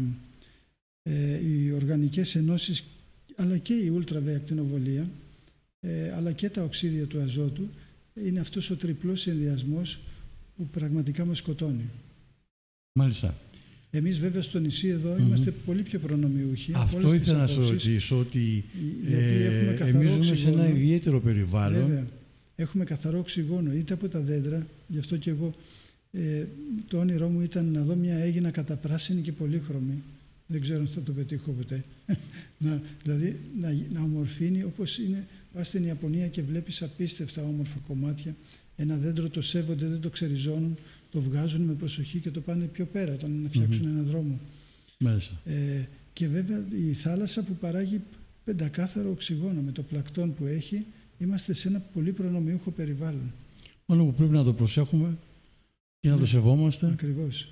ε, οι οργανικές ενώσεις, αλλά και η ουλτραβιακτινοβολία, ε, αλλά και τα οξύδια του αζότου. Είναι αυτός ο τριπλός συνδυασμός που πραγματικά μας σκοτώνει. Μάλιστα. Εμείς βέβαια στο νησί εδώ mm-hmm. είμαστε πολύ πιο προνομιούχοι. Αυτό ήθελα να σου ρωτήσω, ότι ε, εμείς ζούμε σε ένα ιδιαίτερο περιβάλλον. Βέβαια, έχουμε καθαρό οξυγόνο είτε από τα δέντρα, γι' αυτό και εγώ ε, το όνειρό μου ήταν να δω μια αίγινα καταπράσινη και πολύχρωμη. Δεν ξέρω αν θα το πετύχω ποτέ. να, δηλαδή να, να ομορφύνει όπως είναι. Πας στην Ιαπωνία και βλέπεις απίστευτα όμορφα κομμάτια. Ένα δέντρο το σέβονται, δεν το ξεριζώνουν, το βγάζουν με προσοχή και το πάνε πιο πέρα όταν να φτιάξουν mm-hmm. έναν δρόμο. Μάλιστα. Ε, και βέβαια η θάλασσα που παράγει πεντακάθαρο οξυγόνο με το πλακτόν που έχει, είμαστε σε ένα πολύ προνομιούχο περιβάλλον. Μόνο που πρέπει να το προσέχουμε και να ναι, το σεβόμαστε. Ακριβώς.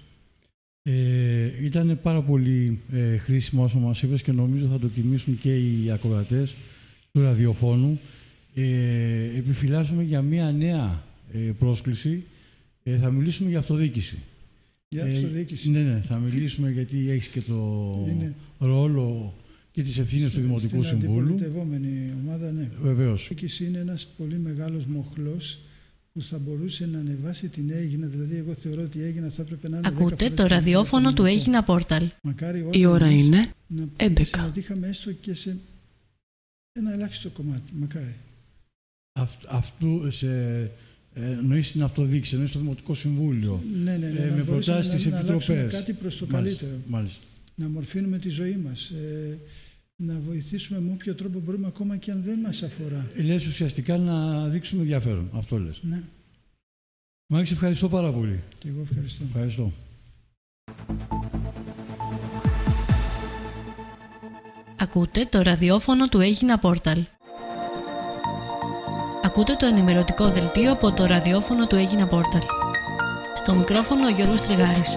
Ε, ήταν πάρα πολύ ε, χρήσιμο όσο μας είπες και νομίζω θα το τιμήσουν και οι ακροατές του ραδιοφώνου. Ε, επιφυλάσσουμε για μια νέα ε, πρόσκληση. Ε, θα μιλήσουμε για αυτοδιοίκηση. Για αυτοδιοίκηση. Ε, ναι, ναι, θα μιλήσουμε γιατί έχεις και το είναι... ρόλο και τις ευθύνες του Δημοτικού στην Συμβούλου. Στην αντιπολιτευόμενη ομάδα, ναι. Βεβαίως. Η αυτοδιοίκηση είναι ένας πολύ μεγάλος μοχλός που θα μπορούσε να ανεβάσει την Αίγινα. Δηλαδή, εγώ θεωρώ ότι η Αίγινα θα έπρεπε να είναι. Ακούτε το ραδιόφωνο του Αίγινα Πόρταλ. Η ώρα είναι έντεκα. Να συμμετείχαμε έστω και σε ένα ελάχιστο κομμάτι. Μακάρι. Αυτ, αυτού σε. Εννοείς την αυτοδιοίκηση, εννοείς το Δημοτικό Συμβούλιο. Ναι, ναι, ναι. Ε, με προτάσεις στις επιτροπές. Να κάτι προς το μάλιστα, καλύτερο. Μάλιστα. Να μορφύνουμε τη ζωή μας. Ε, να βοηθήσουμε με όποιο τρόπο μπορούμε, ακόμα και αν δεν μας αφορά. Λες ουσιαστικά να δείξουμε ενδιαφέρον. Αυτό λες. Ναι. Μάλιστα, ευχαριστώ πάρα πολύ. Και εγώ ευχαριστώ. Ευχαριστώ. Ακούτε το ραδιόφωνο του Αίγινα Πόρταλ. Ακούτε το ενημερωτικό δελτίο από το ραδιόφωνο του Αίγινα Πόρταλ. Στο μικρόφωνο ο Γιώργος Τριγάρης.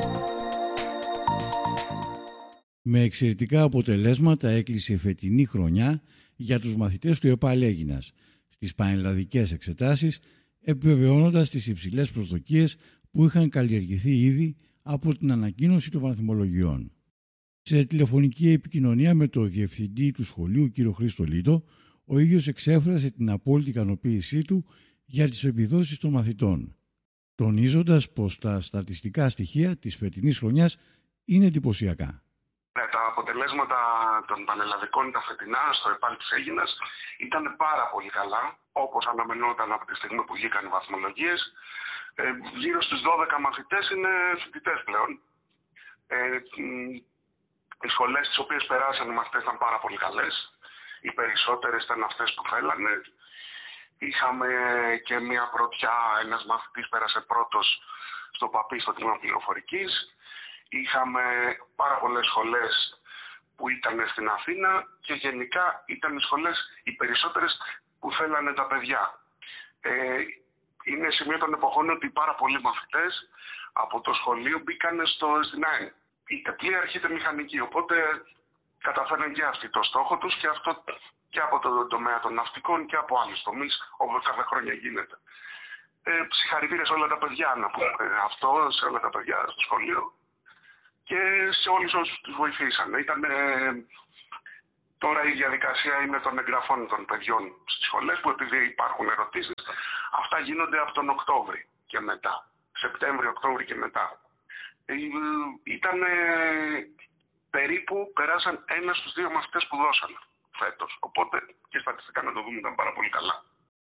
Με εξαιρετικά αποτελέσματα έκλεισε η φετινή χρονιά για τους μαθητές του ΕΠΑΛ Αίγινας στις πανελλαδικές εξετάσεις, επιβεβαιώνοντας τις υψηλές προσδοκίες που είχαν καλλιεργηθεί ήδη από την ανακοίνωση των βαθμολογιών. Σε τηλεφωνική επικοινωνία με το διευθυντή του σχολείου, κ. Χρήστο Λίτο, ο ίδιος εξέφρασε την απόλυτη ικανοποίησή του για τις επιδόσεις των μαθητών, τονίζοντας πως τα στατιστικά στοιχεία της φετινής χρονιάς είναι εντυπωσιακά. Ναι, τα αποτελέσματα των πανελλαδικών τα φετινά στο ΕΠΑΛ της Αίγινας ήταν πάρα πολύ καλά, όπως αναμενόταν από τη στιγμή που βγήκαν οι βαθμολογίες. Ε, γύρω στους δώδεκα μαθητές είναι φοιτητές πλέον. Ε, οι σχολές τις οποίες περάσαν οι μαθητές ήταν πάρα πολύ καλές. Οι περισσότερες ήταν αυτές που θέλανε. Είχαμε και μια πρωτιά, ένας μαθητής πέρασε πρώτος στο ΠΑΠΗ, στο τμήμα πληροφορικής. Είχαμε πάρα πολλές σχολές που ήταν στην Αθήνα και γενικά ήταν οι σχολές οι περισσότερες που θέλανε τα παιδιά. Ε, είναι σημείο των εποχών ότι πάρα πολλοί μαθητές από το σχολείο μπήκαν στο ΕΣΔΙΝΑΕΝ. Είτε πλοία είτε μηχανική, οπότε καταφέρνουν και αυτοί το στόχο τους και αυτό και από το τομέα των ναυτικών και από άλλους τομείς, όπως κάθε χρόνια γίνεται. Ε, συγχαρητήρια σε όλα τα παιδιά, να πούμε αυτό, σε όλα τα παιδιά στο σχολείο και σε όλους όσους τους βοηθήσαν. Ήταν ε, Τώρα η διαδικασία είναι των εγγραφών των παιδιών στις σχολές, που επειδή υπάρχουν ερωτήσεις, αυτά γίνονται από τον Οκτώβρη και μετά. Σεπτέμβριο, Οκτώβρη και μετά. Ήταν περίπου, περάσαν ένα στους δύο μαθητές που δώσαν φέτος. Οπότε και στατιστικά να το δούμε ήταν πάρα πολύ καλά.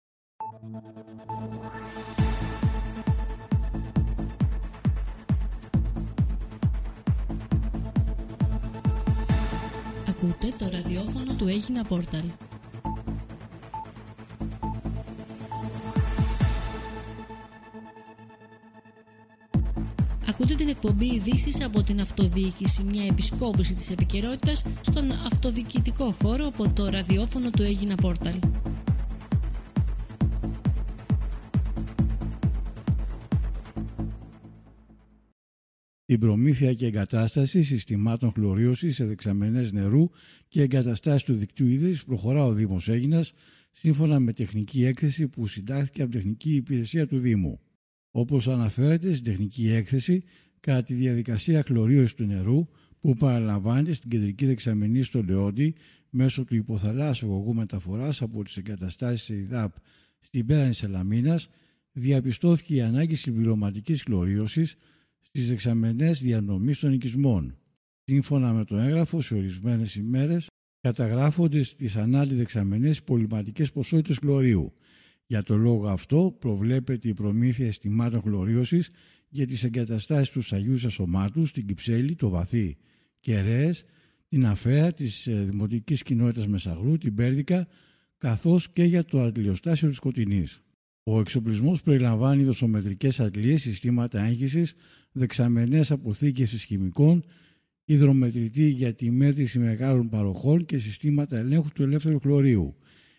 Ακούτε το ραδιόφωνο του Έγινα Πόρταλ. Ακούτε την εκπομπή ειδήσεις από την αυτοδιοίκηση, μια επισκόπηση της επικαιρότητας στον αυτοδιοικητικό χώρο από το ραδιόφωνο του Έγινα Πόρταλ. Την προμήθεια και εγκατάσταση συστημάτων χλωρίωσης σε δεξαμενές νερού και εγκαταστάσεις του δικτύου ίδρυσης προχωρά ο Δήμος Αίγινας σύμφωνα με τεχνική έκθεση που συντάχθηκε από τεχνική υπηρεσία του Δήμου. Όπως αναφέρεται στην τεχνική έκθεση, κατά τη διαδικασία χλωρίωσης του νερού που παραλαμβάνεται στην κεντρική δεξαμενή στο Λεόντι μέσω του υποθαλάσσιου αγωγού μεταφοράς από τις εγκαταστάσεις ΕΙΔΑΠ στην πέρανη Σαλαμίνας, διαπιστώθηκε η ανάγκη συμπληρωματικής χλωρίωσης στις δεξαμενές διανομής των οικισμών. Σύμφωνα με το έγγραφο, σε ορισμένες ημέρες καταγράφονται στις ανάλυτες δεξαμενές πολυματικές ποσότητες χλωρίου. Για το λόγο αυτό προβλέπεται η προμήθεια αισθημάτων χλωρίωσης για τις εγκαταστάσεις του Αγίου Σασωμάτου, στην Κυψέλη, το Βαθύ, Κεραίες, την Αφαία της Δημοτικής Κοινότητας Μεσαγρού, την Πέρδικα, καθώς και για το αντιλιοστάσιο της Σκοτεινής. Ο εξοπλισμός περιλαμβάνει δοσομετρικές αντλίες, συστήματα έγχυσης, δεξαμενές αποθήκευσης χημικών, υδρομετρητή για τη μέτρηση μεγάλων παροχών και συστήματα ελέγχου του ελεύθερου χλωρίου.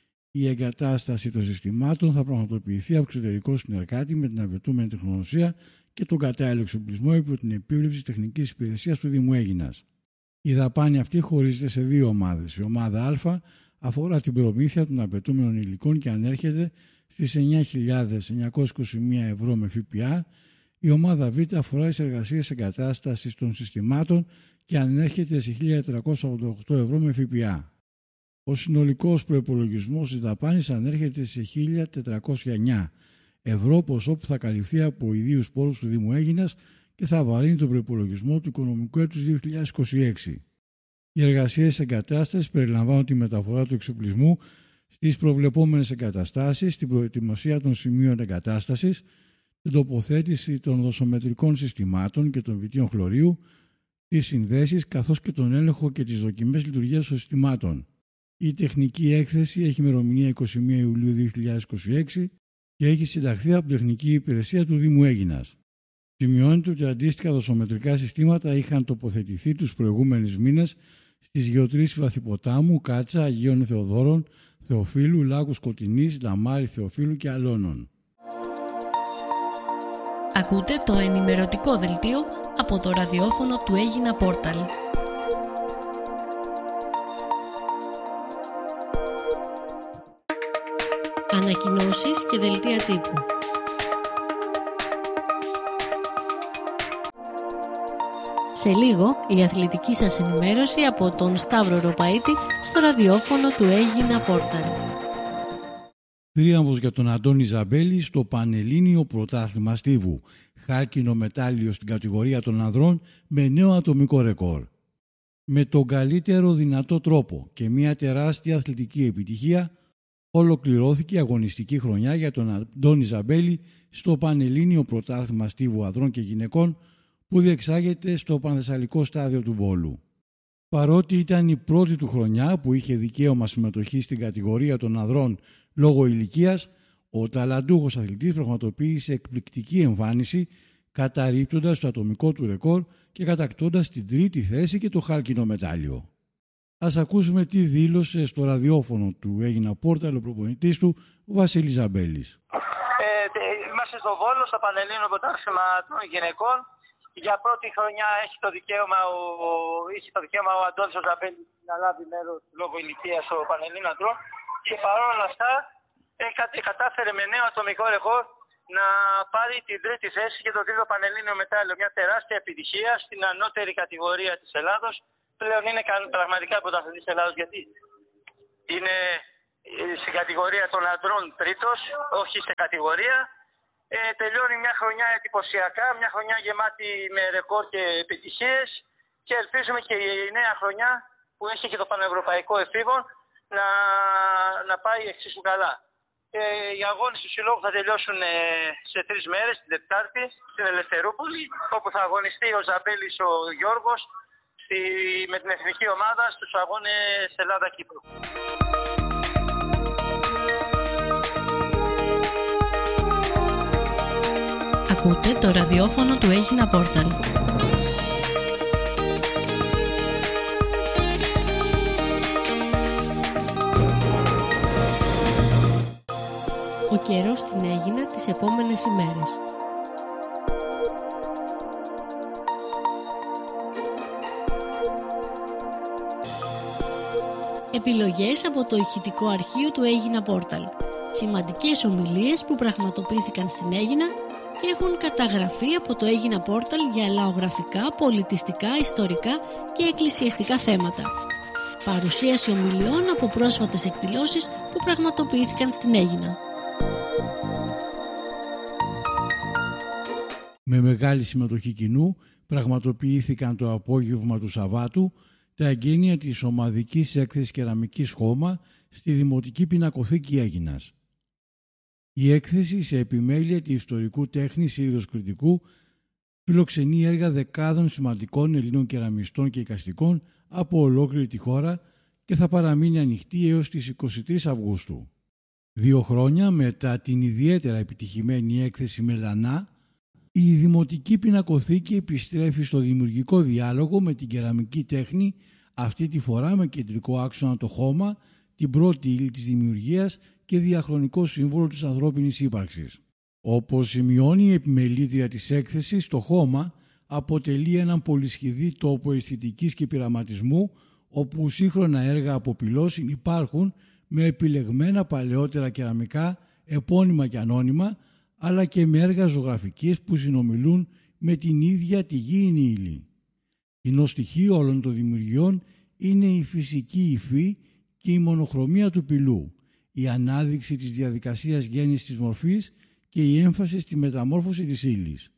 Η εγκατάσταση των συστημάτων θα πραγματοποιηθεί από εξωτερικό συνεργάτη με την απαιτούμενη τεχνογνωσία και τον κατάλληλο εξοπλισμό υπό την επίβλεψη τεχνικής υπηρεσίας του Δήμου Αίγινας. Η δαπάνη αυτή χωρίζεται σε δύο ομάδες. Η ομάδα Α αφορά την προμήθεια των απαιτούμενων υλικών και ανέρχεται στις εννιά χιλιάδες εννιακόσια είκοσι μία ευρώ με ΦΠΑ. Η ομάδα Β αφορά τις εργασίες εγκατάστασης των συστημάτων και ανέρχεται σε χίλια τετρακόσια ογδόντα οκτώ ευρώ με ΦΠΑ. Ο συνολικός προϋπολογισμός της δαπάνης ανέρχεται σε χίλια τετρακόσια εννιά ευρώ, ποσό που θα καλυφθεί από ιδίους πόρους του Δήμου Αίγινας και θα βαρύνει τον προϋπολογισμό του οικονομικού έτους δύο χιλιάδες είκοσι έξι. Οι εργασίες εγκατάστασης περιλαμβάνουν τη μεταφορά του εξοπλισμού στις προβλεπόμενες εγκαταστάσεις, την προετοιμασία των σημείων εγκατάστασης, την τοποθέτηση των δοσομετρικών συστημάτων και των βιτίων χλωρίου, τις συνδέσεις καθώς και τον έλεγχο και τις δοκιμές λειτουργίας των συστημάτων. Η τεχνική έκθεση έχει ημερομηνία εικοστή πρώτη Ιουλίου δύο χιλιάδες είκοσι έξι και έχει συνταχθεί από τεχνική υπηρεσία του Δήμου Αίγινας. Σημειώνεται ότι αντίστοιχα δοσομετρικά συστήματα είχαν τοποθετηθεί τους προηγούμενους μήνες στις γεωτρήσεις Βαθυποτάμου, Κάτσα, Αγίων Θεοδόρων, Θεοφύλου, Λάκου Σκοτεινής, Λαμάρι Θεοφύλου και Αλώνων. Ακούτε το ενημερωτικό δελτίο από το ραδιόφωνο του Έγινα Πόρταλ. Ανακοινώσεις και δελτία τύπου. Σε λίγο η αθλητική σας ενημέρωση από τον Σταύρο Ροπαίτη στο ραδιόφωνο του Έγινα Πόρταλ. Τρίαμβος για τον Αντώνη Ζαμπέλη στο Πανελλήνιο Πρωτάθλημα Στίβου. Χάλκινο μετάλλιο στην κατηγορία των ανδρών με νέο ατομικό ρεκόρ. Με τον καλύτερο δυνατό τρόπο και μια τεράστια αθλητική επιτυχία ολοκληρώθηκε η αγωνιστική χρονιά για τον Αντώνη Ζαμπέλη στο Πανελλήνιο Πρωτάθλημα Στίβου Ανδρών και Γυναικών που διεξάγεται στο Πανθεσσαλικό Στάδιο του Βόλου. Παρότι ήταν η πρώτη του χρονιά που είχε δικαίωμα συμμετοχή στην κατηγορία των ανδρών λόγω ηλικίας, ο ταλαντούχος αθλητής πραγματοποίησε εκπληκτική εμφάνιση καταρρίπτοντας το ατομικό του ρεκόρ και κατακτώντας την τρίτη θέση και το χάλκινο μετάλλιο. Ας ακούσουμε τι δήλωσε στο ραδιόφωνο του Έγινα Πόρταλ ο προπονητής του, ο Βασίλης Ζαμπέλης. Ε, είμαστε στο Βόλο, στο Πανελλήνιο Πρωτάθλημα των Γυναικών. Για πρώτη χρονιά έχει το δικαίωμα ο, είχε το δικαίωμα ο Αντώνης ο Ζαμπέλης να λάβει μέρος λόγω ηλικίας στο Πανελλήνιο Ανδρών και παρόλα αυτά ε, κατάφερε με νέο ατομικό ρεκόρ να πάρει την τρίτη θέση και το τρίτο Πανελλήνιο μετάλλιο. Μια τεράστια επιτυχία στην ανώτερη κατηγορία της Ελλάδος. Πλέον είναι πραγματικά πρωταθλητής της Ελλάδος, γιατί είναι στην κατηγορία των αντρών τρίτος, όχι σε κατηγορία. Ε, τελειώνει μια χρονιά εντυπωσιακά, μια χρονιά γεμάτη με ρεκόρ και επιτυχίες και ελπίζουμε και η νέα χρονιά που έχει και το πανευρωπαϊκό εφήβον να, να πάει εξίσου καλά. Ε, οι αγώνες του Συλλόγου θα τελειώσουν ε, σε τρεις μέρες, την Τετάρτη, στην Ελευθερούπολη, όπου θα αγωνιστεί ο Ζαμπέλης ο Γιώργος στη, με την εθνική ομάδα στους αγώνες Ελλάδα-Κύπρου. Ακούτε το ραδιόφωνο του Έγινα Πόρταλ. Ο καιρός στην Αίγινα τις επόμενες ημέρες. Επιλογές από το ηχητικό αρχείο του Έγινα Πόρταλ. Σημαντικές ομιλίες που πραγματοποιήθηκαν στην Αίγινα και έχουν καταγραφεί από το Έγινα Πόρταλ για λαογραφικά, πολιτιστικά, ιστορικά και εκκλησιαστικά θέματα. Παρουσίαση ομιλιών από πρόσφατες εκδηλώσεις που πραγματοποιήθηκαν στην Αίγινα. Με μεγάλη συμμετοχή κοινού πραγματοποιήθηκαν το απόγευμα του Σαββάτου τα εγγένεια της ομαδικής έκθεσης κεραμικής χώμα στη Δημοτική Πινακοθήκη Αίγινας. Η έκθεση σε επιμέλεια του ιστορικού τέχνης Ήριδος Κρητικού φιλοξενεί έργα δεκάδων σημαντικών Ελλήνων κεραμιστών και εικαστικών από ολόκληρη τη χώρα και θα παραμείνει ανοιχτή έως τις είκοσι τρεις Αυγούστου. Δύο χρόνια μετά την ιδιαίτερα επιτυχημένη έκθεση Μελανά, η Δημοτική Πινακοθήκη επιστρέφει στο δημιουργικό διάλογο με την κεραμική τέχνη, αυτή τη φορά με κεντρικό άξονα το χώμα, την πρώτη ύλη της δημιουργίας και διαχρονικό σύμβολο της ανθρώπινης ύπαρξης. Όπως σημειώνει η επιμελήτρια της έκθεσης, το χώμα αποτελεί έναν πολυσχηδή τόπο αισθητικής και πειραματισμού, όπου σύγχρονα έργα από πυλός υπάρχουν με επιλεγμένα παλαιότερα κεραμικά, επώνυμα και ανώνυμα, αλλά και με έργα ζωγραφικής που συνομιλούν με την ίδια τη γήινη ύλη. Κοινό στοιχείο όλων των δημιουργιών είναι η φυσική υφή και η μονοχρωμία του πυλού, η ανάδειξη της διαδικασίας γέννησης της μορφής και η έμφαση στη μεταμόρφωση της ύλης.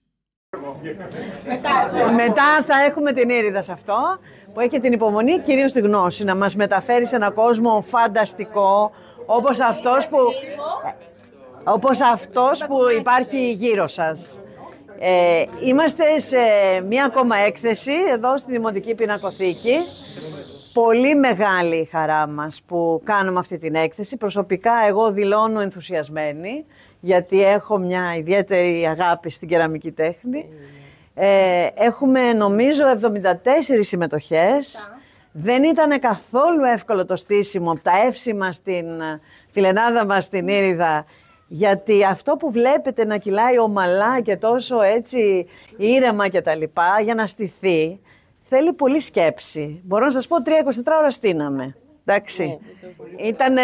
Μετά, Μετά θα έχουμε την Ήριδα σε αυτό, που έχει την υπομονή, κυρίως τη γνώση, να μας μεταφέρει σε έναν κόσμο φανταστικό, όπως αυτός που, όπως αυτός που υπάρχει γύρω σας. Ε, είμαστε σε μία ακόμα έκθεση, εδώ στη Δημοτική Πινακοθήκη. Πολύ μεγάλη η χαρά μας που κάνουμε αυτή την έκθεση. Προσωπικά εγώ δηλώνω ενθουσιασμένη, γιατί έχω μια ιδιαίτερη αγάπη στην κεραμική τέχνη. Ε, έχουμε νομίζω εβδομήντα τέσσερις συμμετοχές. Δεν ήταν καθόλου εύκολο το στήσιμο από τα εύσημα στην φιλενάδα μας στην Ήριδα, γιατί αυτό που βλέπετε να κυλάει ομαλά και τόσο έτσι ήρεμα και τα λοιπά, για να στηθεί, θέλει πολύ σκέψη. Μπορώ να σας πω, τρία είκοσι τέσσερα ώρα στείναμε. Εντάξει. Ήτανε...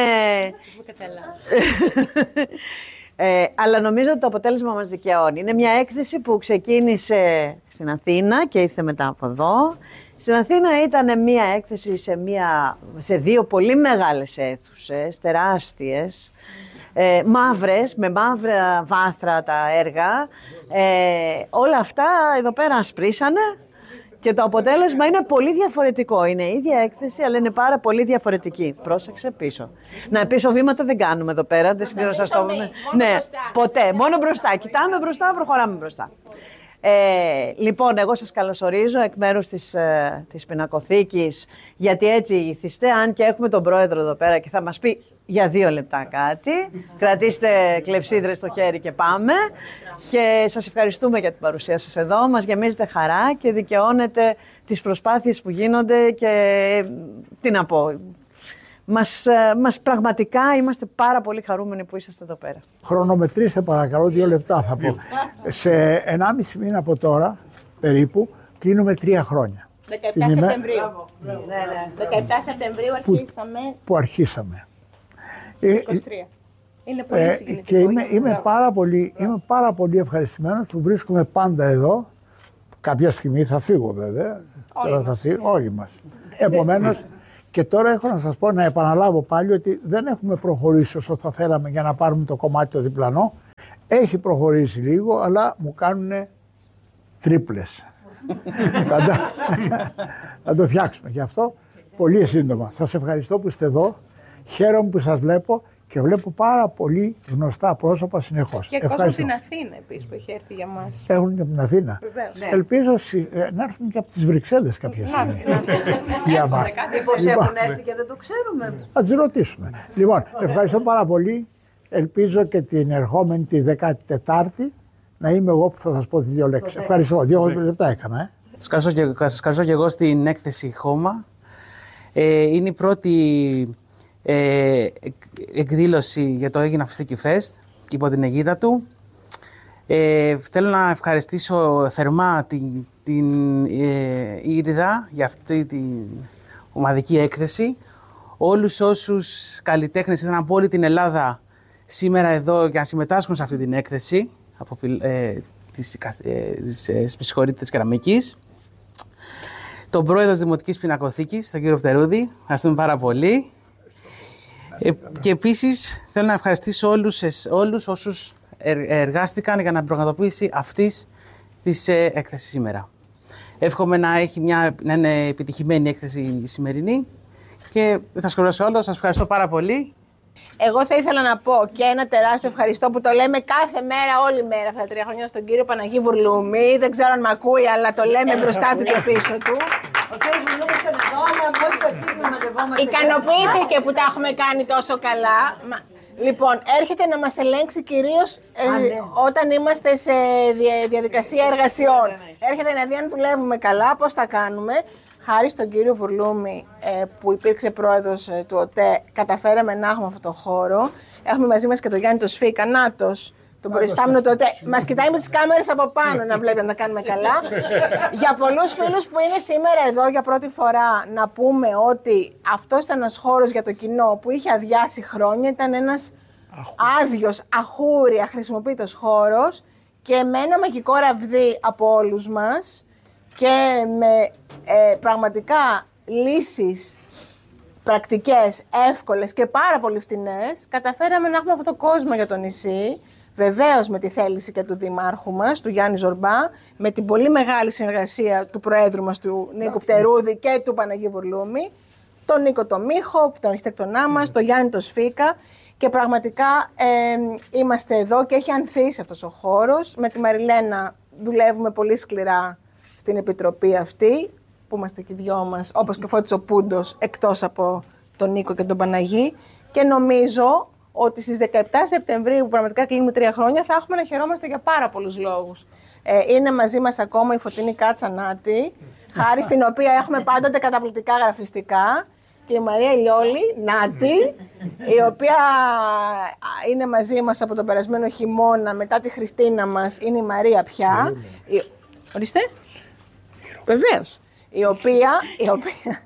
ε, αλλά νομίζω ότι το αποτέλεσμα μας δικαιώνει. Είναι μια έκθεση που ξεκίνησε στην Αθήνα και ήρθε μετά από εδώ. Στην Αθήνα ήταν μια έκθεση σε, μια, σε δύο πολύ μεγάλες αίθουσες, τεράστιες, ε, μαύρες, με μαύρα βάθρα τα έργα. Ε, όλα αυτά εδώ πέρα ασπρίσανε. Και το αποτέλεσμα είναι πολύ διαφορετικό. Είναι η ίδια έκθεση, αλλά είναι πάρα πολύ διαφορετική. Πρόσεξε πίσω. Να, πίσω βήματα δεν κάνουμε εδώ πέρα. Δεν ξέρω να σας το πούμε. Ναι, μπροστά. Ποτέ. Μόνο μπροστά. Κοιτάμε μπροστά, προχωράμε μπροστά. Ε, λοιπόν, εγώ σας καλωσορίζω εκ μέρους της, ε, της Πινακοθήκης, γιατί έτσι ήθιστε, αν και έχουμε τον πρόεδρο εδώ πέρα και θα μας πει για δύο λεπτά κάτι. Κρατήστε κλεψίδρες στο χέρι και πάμε. Και σας ευχαριστούμε για την παρουσία σας εδώ. Μας γεμίζετε χαρά και δικαιώνετε τις προσπάθειες που γίνονται και τι να πω. Μας, μας πραγματικά είμαστε πάρα πολύ χαρούμενοι που είσαστε εδώ πέρα. Χρονομετρήστε παρακαλώ, δύο λεπτά θα πω. Σε ενάμιση μήνα από τώρα, περίπου, κλείνουμε τρία χρόνια. δεκαεπτά Σεπτεμβρίου. Ναι, ναι. δεκαεπτά Σεπτεμβρίου αρχίσαμε. Που, που αρχίσαμε. είκοσι τρία. Είναι πολύ ε, συγκινητικό. Και είμαι, είμαι, πάρα πολύ, είμαι πάρα πολύ ευχαριστημένος που βρίσκομαι πάντα εδώ. Κάποια στιγμή θα φύγω βέβαια. Όλοι Τώρα μας. θα φύγω, όλοι μας. Επομένως, Και τώρα έχω να σας πω, να επαναλάβω πάλι ότι δεν έχουμε προχωρήσει όσο θα θέλαμε για να πάρουμε το κομμάτι το διπλανό. Έχει προχωρήσει λίγο, αλλά μου κάνουν τρίπλες. θα, το, θα το φτιάξουμε. Γι' αυτό πολύ σύντομα. Σας ευχαριστώ που είστε εδώ. Χαίρομαι που σας βλέπω και βλέπω πάρα πολύ γνωστά πρόσωπα συνεχώς. Και κόσμο στην Αθήνα επίσης που έχει έρθει για μας. Έχουν και από την Αθήνα. Ναι. Ελπίζω να έρθουν και από τις Βρυξέλλες κάποια στιγμή. Για μας. Μήπως έχουν έρθει και δεν το ξέρουμε. Θα τους ρωτήσουμε. Λοιπόν, ευχαριστώ πάρα πολύ. Ελπίζω και την ερχόμενη τη δέκατη τέταρτη να είμαι εγώ που θα σας πω τις δύο λέξεις. Ευχαριστώ. Δύο λεπτά έκανα. Ε. Σας ευχαριστώ και εγώ στην έκθεση Χώμα. Ε, είναι η πρώτη ε, εκδήλωση για το Αίγινα Φιστίκι Fest υπό την αιγίδα του. Ε, θέλω να ευχαριστήσω θερμά την, την ε, Ήριδα για αυτή την ομαδική έκθεση. Όλους όσους καλλιτέχνες ήταν από όλη την Ελλάδα σήμερα εδώ για να συμμετάσχουν σε αυτή την έκθεση από ε, της, ε, της ε, Σπισχωρίτητας Κεραμικής. Τον πρόεδρο της Δημοτικής Πινακοθήκης, τον κύριο Φτερούδη, ευχαριστούμε πάρα πολύ. Ε, και επίσης θέλω να ευχαριστήσω όλους, όλους όσους εργάστηκαν για την πραγματοποίηση αυτής της ε, έκθεσης σήμερα. Εύχομαι να, έχει μια, να είναι επιτυχημένη έκθεση η σημερινή και δεν θα σχολιάσω όλο. Σας ευχαριστώ πάρα πολύ. Εγώ θα ήθελα να πω και ένα τεράστιο ευχαριστώ που το λέμε κάθε μέρα, όλη μέρα αυτά τα τρία χρόνια στον κύριο Παναγί Βουρλούμη. Δεν ξέρω αν με ακούει, αλλά το λέμε μπροστά του και πίσω του. Ο κύριος Βουρλούμης ήταν εδώ, αλλά μόλις αρχίσουμε μαζευόμαστε. Ικανοποιήθηκε που τα έχουμε κάνει τόσο καλά. Λοιπόν, έρχεται να μας ελέγξει κυρίως ε, όταν είμαστε σε διαδικασία εργασιών. Έρχεται να δει αν δουλεύουμε καλά, πώς θα κάνουμε. Χάρη στον κύριο Βουρλούμη, ε, που υπήρξε πρόεδρος ε, του ΟΤΕ, καταφέραμε να έχουμε αυτό το χώρο. Έχουμε μαζί μας και τον Γιάννη το Σφίκα, νάτος, τον προϊστάμενο του ΟΤΕ. Μας κοιτάει με τις κάμερες από πάνω να βλέπει να τα κάνουμε καλά. Για πολλούς φίλους που είναι σήμερα εδώ για πρώτη φορά, να πούμε ότι αυτός ήταν ένας χώρος για το κοινό που είχε αδειάσει χρόνια. Ήταν ένας άδειος, αχούρι, αχρησιμοποιητός χώρος και με ένα μαγικό ραβδί από όλους μας και με ε, πραγματικά λύσεις πρακτικές, εύκολες και πάρα πολύ φτηνές, καταφέραμε να έχουμε αυτό το κόσμο για το νησί, βεβαίως με τη θέληση και του Δημάρχου μας, του Γιάννη Ζορμπά, με την πολύ μεγάλη συνεργασία του Προέδρου μας, του Νίκου Πτερούδη και του Παναγί Βουρλούμη, τον Νίκο το Μίχο, τον αρχιτέκτονά μας, τον Γιάννη το Σφίκα, και πραγματικά ε, είμαστε εδώ και έχει ανθίσει αυτός ο χώρος. Με τη Μαριλένα δουλεύουμε πολύ σκληρά στην επιτροπή αυτή, που είμαστε και οι δυο μας, όπως και ο Φώτης ο Πούντος, εκτός από τον Νίκο και τον Παναγί. Και νομίζω ότι στις δεκαεπτά Σεπτεμβρίου, που πραγματικά κλείνουμε τρία χρόνια, θα έχουμε να χαιρόμαστε για πάρα πολλούς λόγους. Ε, είναι μαζί μας ακόμα η Φωτεινή Κάτσα Νάτη, χάρη στην οποία έχουμε πάντοτε καταπληκτικά γραφιστικά, και η Μαρία Ηλιόλη, Νάτη, η οποία είναι μαζί μας από τον περασμένο χειμώνα, μετά τη Χριστίνα μας, είναι η Μαρία πια. Η... Ορίστε. Βεβαίως. Η οποία, η οποία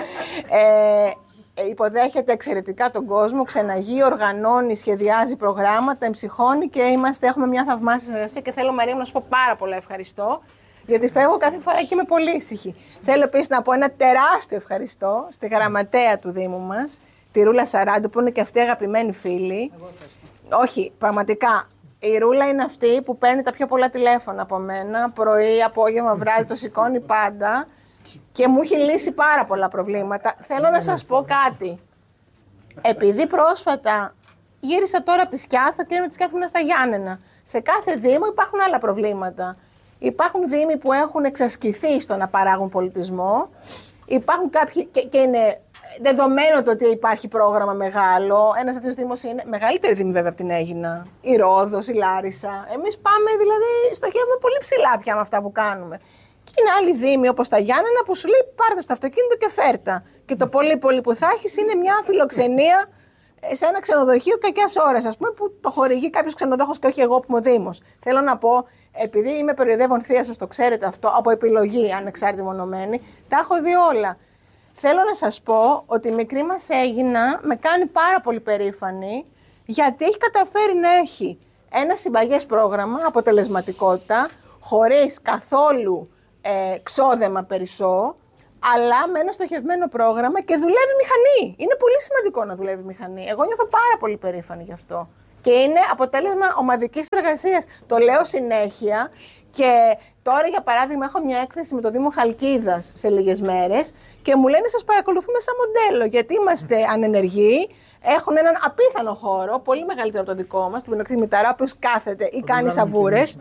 ε, υποδέχεται εξαιρετικά τον κόσμο, ξεναγεί, οργανώνει, σχεδιάζει προγράμματα, εμψυχώνει και είμαστε, έχουμε μια θαυμάσια συνεργασία και θέλω, Μαρία, να σου πω πάρα πολλά ευχαριστώ, γιατί φεύγω κάθε φορά και είμαι πολύ ήσυχη. Θέλω επίσης να πω ένα τεράστιο ευχαριστώ στη γραμματέα του Δήμου μας, τη Ρούλα Σαράντου, που είναι και αυτή αγαπημένη φίλη. Όχι, πραγματικά. Η Ρούλα είναι αυτή που παίρνει τα πιο πολλά τηλέφωνα από μένα, πρωί, απόγευμα, βράδυ, το σηκώνει πάντα και μου έχει λύσει πάρα πολλά προβλήματα. Θέλω να σας πω κάτι. Επειδή πρόσφατα γύρισα τώρα από τη Σκιάθο και είμαι τη Σκιάθο στα Γιάννενα. Σε κάθε Δήμο υπάρχουν άλλα προβλήματα. Υπάρχουν Δήμοι που έχουν εξασκηθεί στο να παράγουν πολιτισμό. Υπάρχουν κάποιοι, και, και είναι δεδομένο το ότι υπάρχει πρόγραμμα μεγάλο. Ένας τέτοιος Δήμος είναι μεγαλύτερη Δήμη βέβαια από την Αίγινα. Η Ρόδος, η Λάρισα. Εμείς πάμε δηλαδή, στοχεύουμε πολύ ψηλά πια με αυτά που κάνουμε. Και είναι άλλοι Δήμοι όπως τα Γιάννενα που σου λέει πάρτε στο αυτοκίνητο και φέρτα. Και το πολύ πολύ που θα έχεις είναι μια φιλοξενία σε ένα ξενοδοχείο κακιάς ώρας, ας πούμε, που το χορηγεί κάποιος ξενοδόχος και όχι εγώ που είμαι ο Δήμος. Θέλω να πω, επειδή είμαι περιοδεύων θεία, σας το ξέρετε αυτό, από επιλογή ανεξάρτητη μονομένη, τα έχω δει όλα. Θέλω να σας πω ότι η μικρή μας Αίγινα με κάνει πάρα πολύ περήφανη, γιατί έχει καταφέρει να έχει ένα συμπαγές πρόγραμμα, αποτελεσματικότητα, χωρίς καθόλου ε, ξόδεμα περισσό, αλλά με ένα στοχευμένο πρόγραμμα και δουλεύει μηχανή. Είναι πολύ σημαντικό να δουλεύει μηχανή. Εγώ νιώθω πάρα πολύ περήφανη γι' αυτό. Και είναι αποτέλεσμα ομαδικής εργασίας. Το λέω συνέχεια και τώρα, για παράδειγμα, έχω μια έκθεση με το Δήμο Χαλκίδας σε λίγες μέρες και μου λένε σας παρακολουθούμε σαν μοντέλο, γιατί είμαστε ανενεργοί, έχουν έναν απίθανο χώρο, πολύ μεγαλύτερο από το δικό μας, την Πινοκρή Μηταρά, ο οποίος κάθεται ή κάνει σαβούρες.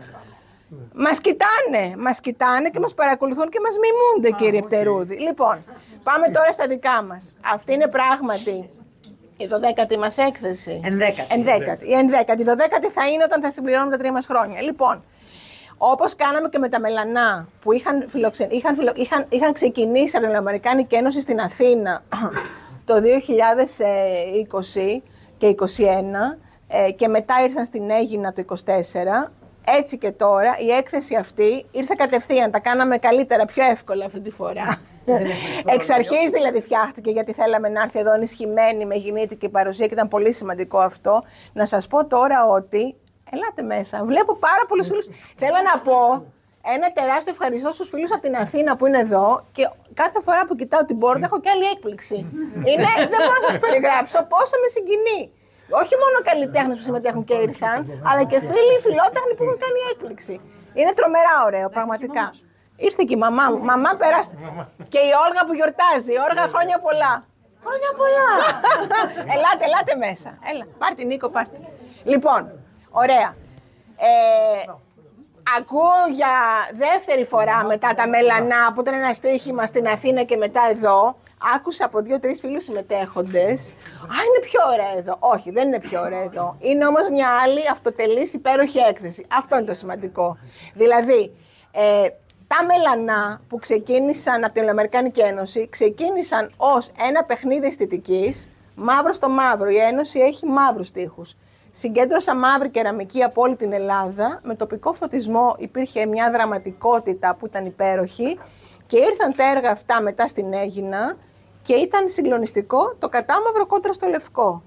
Μας κοιτάνε, μας κοιτάνε και μας παρακολουθούν και μας μιμούνται, κύριε Πτερούδη. Λοιπόν, πάμε τώρα στα δικά μας. Αυτή είναι πράγματι η δωδέκατη μας έκθεση. Ενδέκατη. Ενδέκατη. Η ενδέκατη. Η δωδέκατη θα είναι όταν θα συμπληρώνουμε τα τρία μας χρόνια. Λοιπόν, όπως κάναμε και με τα μελανά που είχαν, φιλοξεν... είχαν, φιλο... είχαν... είχαν ξεκινήσει από την Αμερικάνικη Ένωση στην Αθήνα το δύο χιλιάδες είκοσι και είκοσι ένα και μετά ήρθαν στην Αίγινα το είκοσι τέσσερα, έτσι και τώρα η έκθεση αυτή ήρθε κατευθείαν, τα κάναμε καλύτερα, πιο εύκολα αυτή τη φορά. Εξ αρχής δηλαδή φτιάχτηκε, γιατί θέλαμε να έρθει εδώ ενισχυμένη με γεννήτικη παρουσία και ήταν πολύ σημαντικό αυτό. Να σας πω τώρα ότι, ελάτε μέσα, βλέπω πάρα πολλούς φίλους. Θέλω να πω ένα τεράστιο ευχαριστώ στους φίλους από την Αθήνα που είναι εδώ και κάθε φορά που κοιτάω την πόρτα έχω και άλλη έκπληξη. Είναι, δεν μπορώ να σας περιγράψω πόσο με συγκινεί. Όχι μόνο καλλιτέχνες που συμμετέχουν και ήρθαν, αλλά και φίλοι, φιλότεχνοι που έχουν κάνει έκπληξη. Είναι τρομερά ωραίο, πραγματικά. Ήρθε και η μαμά μου. Μαμά, περάστε. Και η Όλγα που γιορτάζει. Όλγα, χρόνια πολλά. Χρόνια πολλά. Ελάτε, ελάτε μέσα. Έλα, πάρτε Νίκο, πάρτε. Λοιπόν, ωραία. Ε, ακούω για δεύτερη φορά μετά τα μελανά, που ήταν ένα στοίχημα στην Αθήνα και μετά εδώ. Άκουσα από δύο-τρεις φίλους συμμετέχοντες. Α, είναι πιο ωραία εδώ. Όχι, δεν είναι πιο ωραία εδώ. Είναι όμως μια άλλη αυτοτελής υπέροχη έκθεση. Αυτό είναι το σημαντικό. Δηλαδή, ε, τα μελανά που ξεκίνησαν από την Αμερικάνικη Ένωση ξεκίνησαν ως ένα παιχνίδι αισθητικής, μαύρο στο μαύρο. Η Ένωση έχει μαύρους τοίχους. Συγκέντρωσα μαύρη κεραμική από όλη την Ελλάδα. Με τοπικό φωτισμό υπήρχε μια δραματικότητα που ήταν υπέροχη και ήρθαν τα έργα αυτά μετά στην Αίγινα και ήταν συγκλονιστικό το κατάμαυρο κόντρα στο λευκό.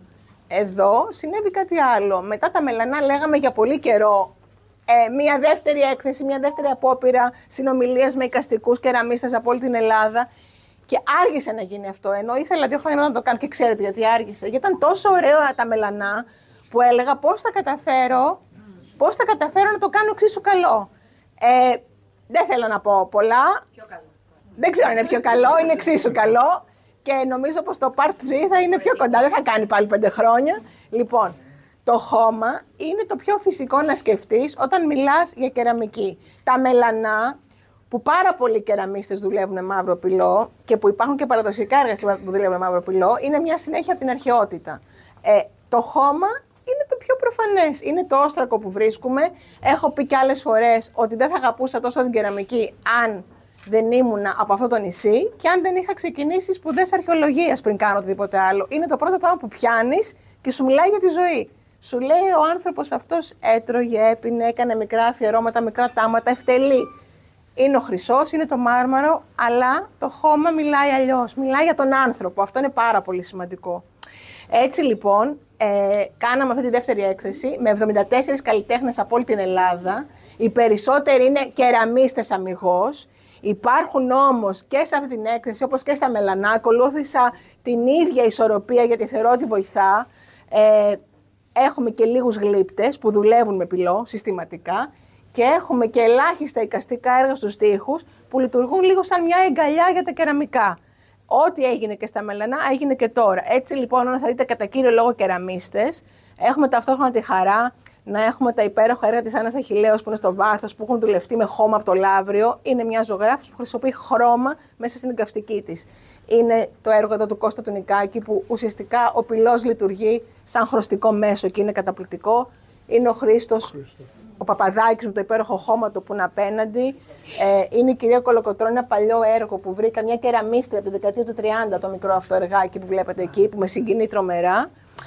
Εδώ συνέβη κάτι άλλο. Μετά τα μελανά λέγαμε για πολύ καιρό ε, μια δεύτερη έκθεση, μια δεύτερη απόπειρα συνομιλίας με εικαστικούς κεραμίστες από όλη την Ελλάδα και άργησε να γίνει αυτό, ενώ ήθελα δύο χρόνια να το κάνω και ξέρετε γιατί άργησε. Γιατί ήταν τόσο ωραίο τα μελανά που έλεγα πώς θα καταφέρω, πώς θα καταφέρω να το κάνω εξίσου καλό. Ε, δεν θέλω να πω πολλά. Πιο καλό. Δεν ξέρω αν είναι πιο καλό, είναι εξίσου καλό και νομίζω πως το part τρία θα είναι πιο κοντά, δεν θα κάνει πάλι πέντε χρόνια. Λοιπόν, το χώμα είναι το πιο φυσικό να σκεφτείς όταν μιλάς για κεραμική. Τα μελανά, που πάρα πολλοί κεραμίστες δουλεύουν με μαύρο πυλό και που υπάρχουν και παραδοσιακά έργα που δουλεύουν με μαύρο πυλό, είναι μια συνέχεια από την αρχαιότητα. Ε, το χώμα είναι το πιο προφανές. Είναι το όστρακο που βρίσκουμε. Έχω πει και άλλες φορές ότι δεν θα αγαπούσα τόσο την κεραμική αν δεν ήμουν από αυτό το νησί και αν δεν είχα ξεκινήσει σπουδές αρχαιολογίας πριν κάνω οτιδήποτε άλλο. Είναι το πρώτο πράγμα που πιάνεις και σου μιλάει για τη ζωή. Σου λέει ο άνθρωπος αυτός έτρωγε, έπινε, έκανε μικρά αφιερώματα, μικρά τάματα, ευτελεί. Είναι ο χρυσός, είναι το μάρμαρο, αλλά το χώμα μιλάει αλλιώς. Μιλάει για τον άνθρωπο. Αυτό είναι πάρα πολύ σημαντικό. Έτσι λοιπόν, ε, κάναμε αυτή τη δεύτερη έκθεση με εβδομήντα τέσσερις καλλιτέχνες από όλη την Ελλάδα. Οι περισσότεροι είναι κεραμίστες αμιγώς. Υπάρχουν όμως και σε αυτή την έκθεση, όπως και στα μελανά, ακολούθησα την ίδια ισορροπία γιατί θεωρώ ότι βοηθά. Ε, έχουμε και λίγους γλύπτες που δουλεύουν με πυλό συστηματικά και έχουμε και ελάχιστα εικαστικά έργα στους τοίχους που λειτουργούν λίγο σαν μια εγκαλιά για τα κεραμικά. Ό,τι έγινε και στα μελανά έγινε και τώρα. Έτσι λοιπόν, όταν θα δείτε κατά κύριο λόγο κεραμίστες, έχουμε ταυτόχρονα τη χαρά να έχουμε τα υπέροχα έργα της Άννας Αχιλλέως που είναι στο βάθος, που έχουν δουλευτεί με χώμα από το Λαύριο. Είναι μια ζωγράφος που χρησιμοποιεί χρώμα μέσα στην εικαστική της. Είναι το έργο εδώ του Κώστα του Νικάκη που ουσιαστικά ο πυλός λειτουργεί σαν χρωστικό μέσο και είναι καταπληκτικό. Είναι ο Χρήστος, ο Παπαδάκης με το υπέροχο χώμα του που είναι απέναντι. Ε, είναι η κυρία Κολοκοτρώνη, ένα παλιό έργο που βρήκα, μια κεραμίστρια από τη δεκαετία του τριάντα, το μικρό αυτό εργάκι που βλέπετε εκεί, που με συγκινεί τρομερά.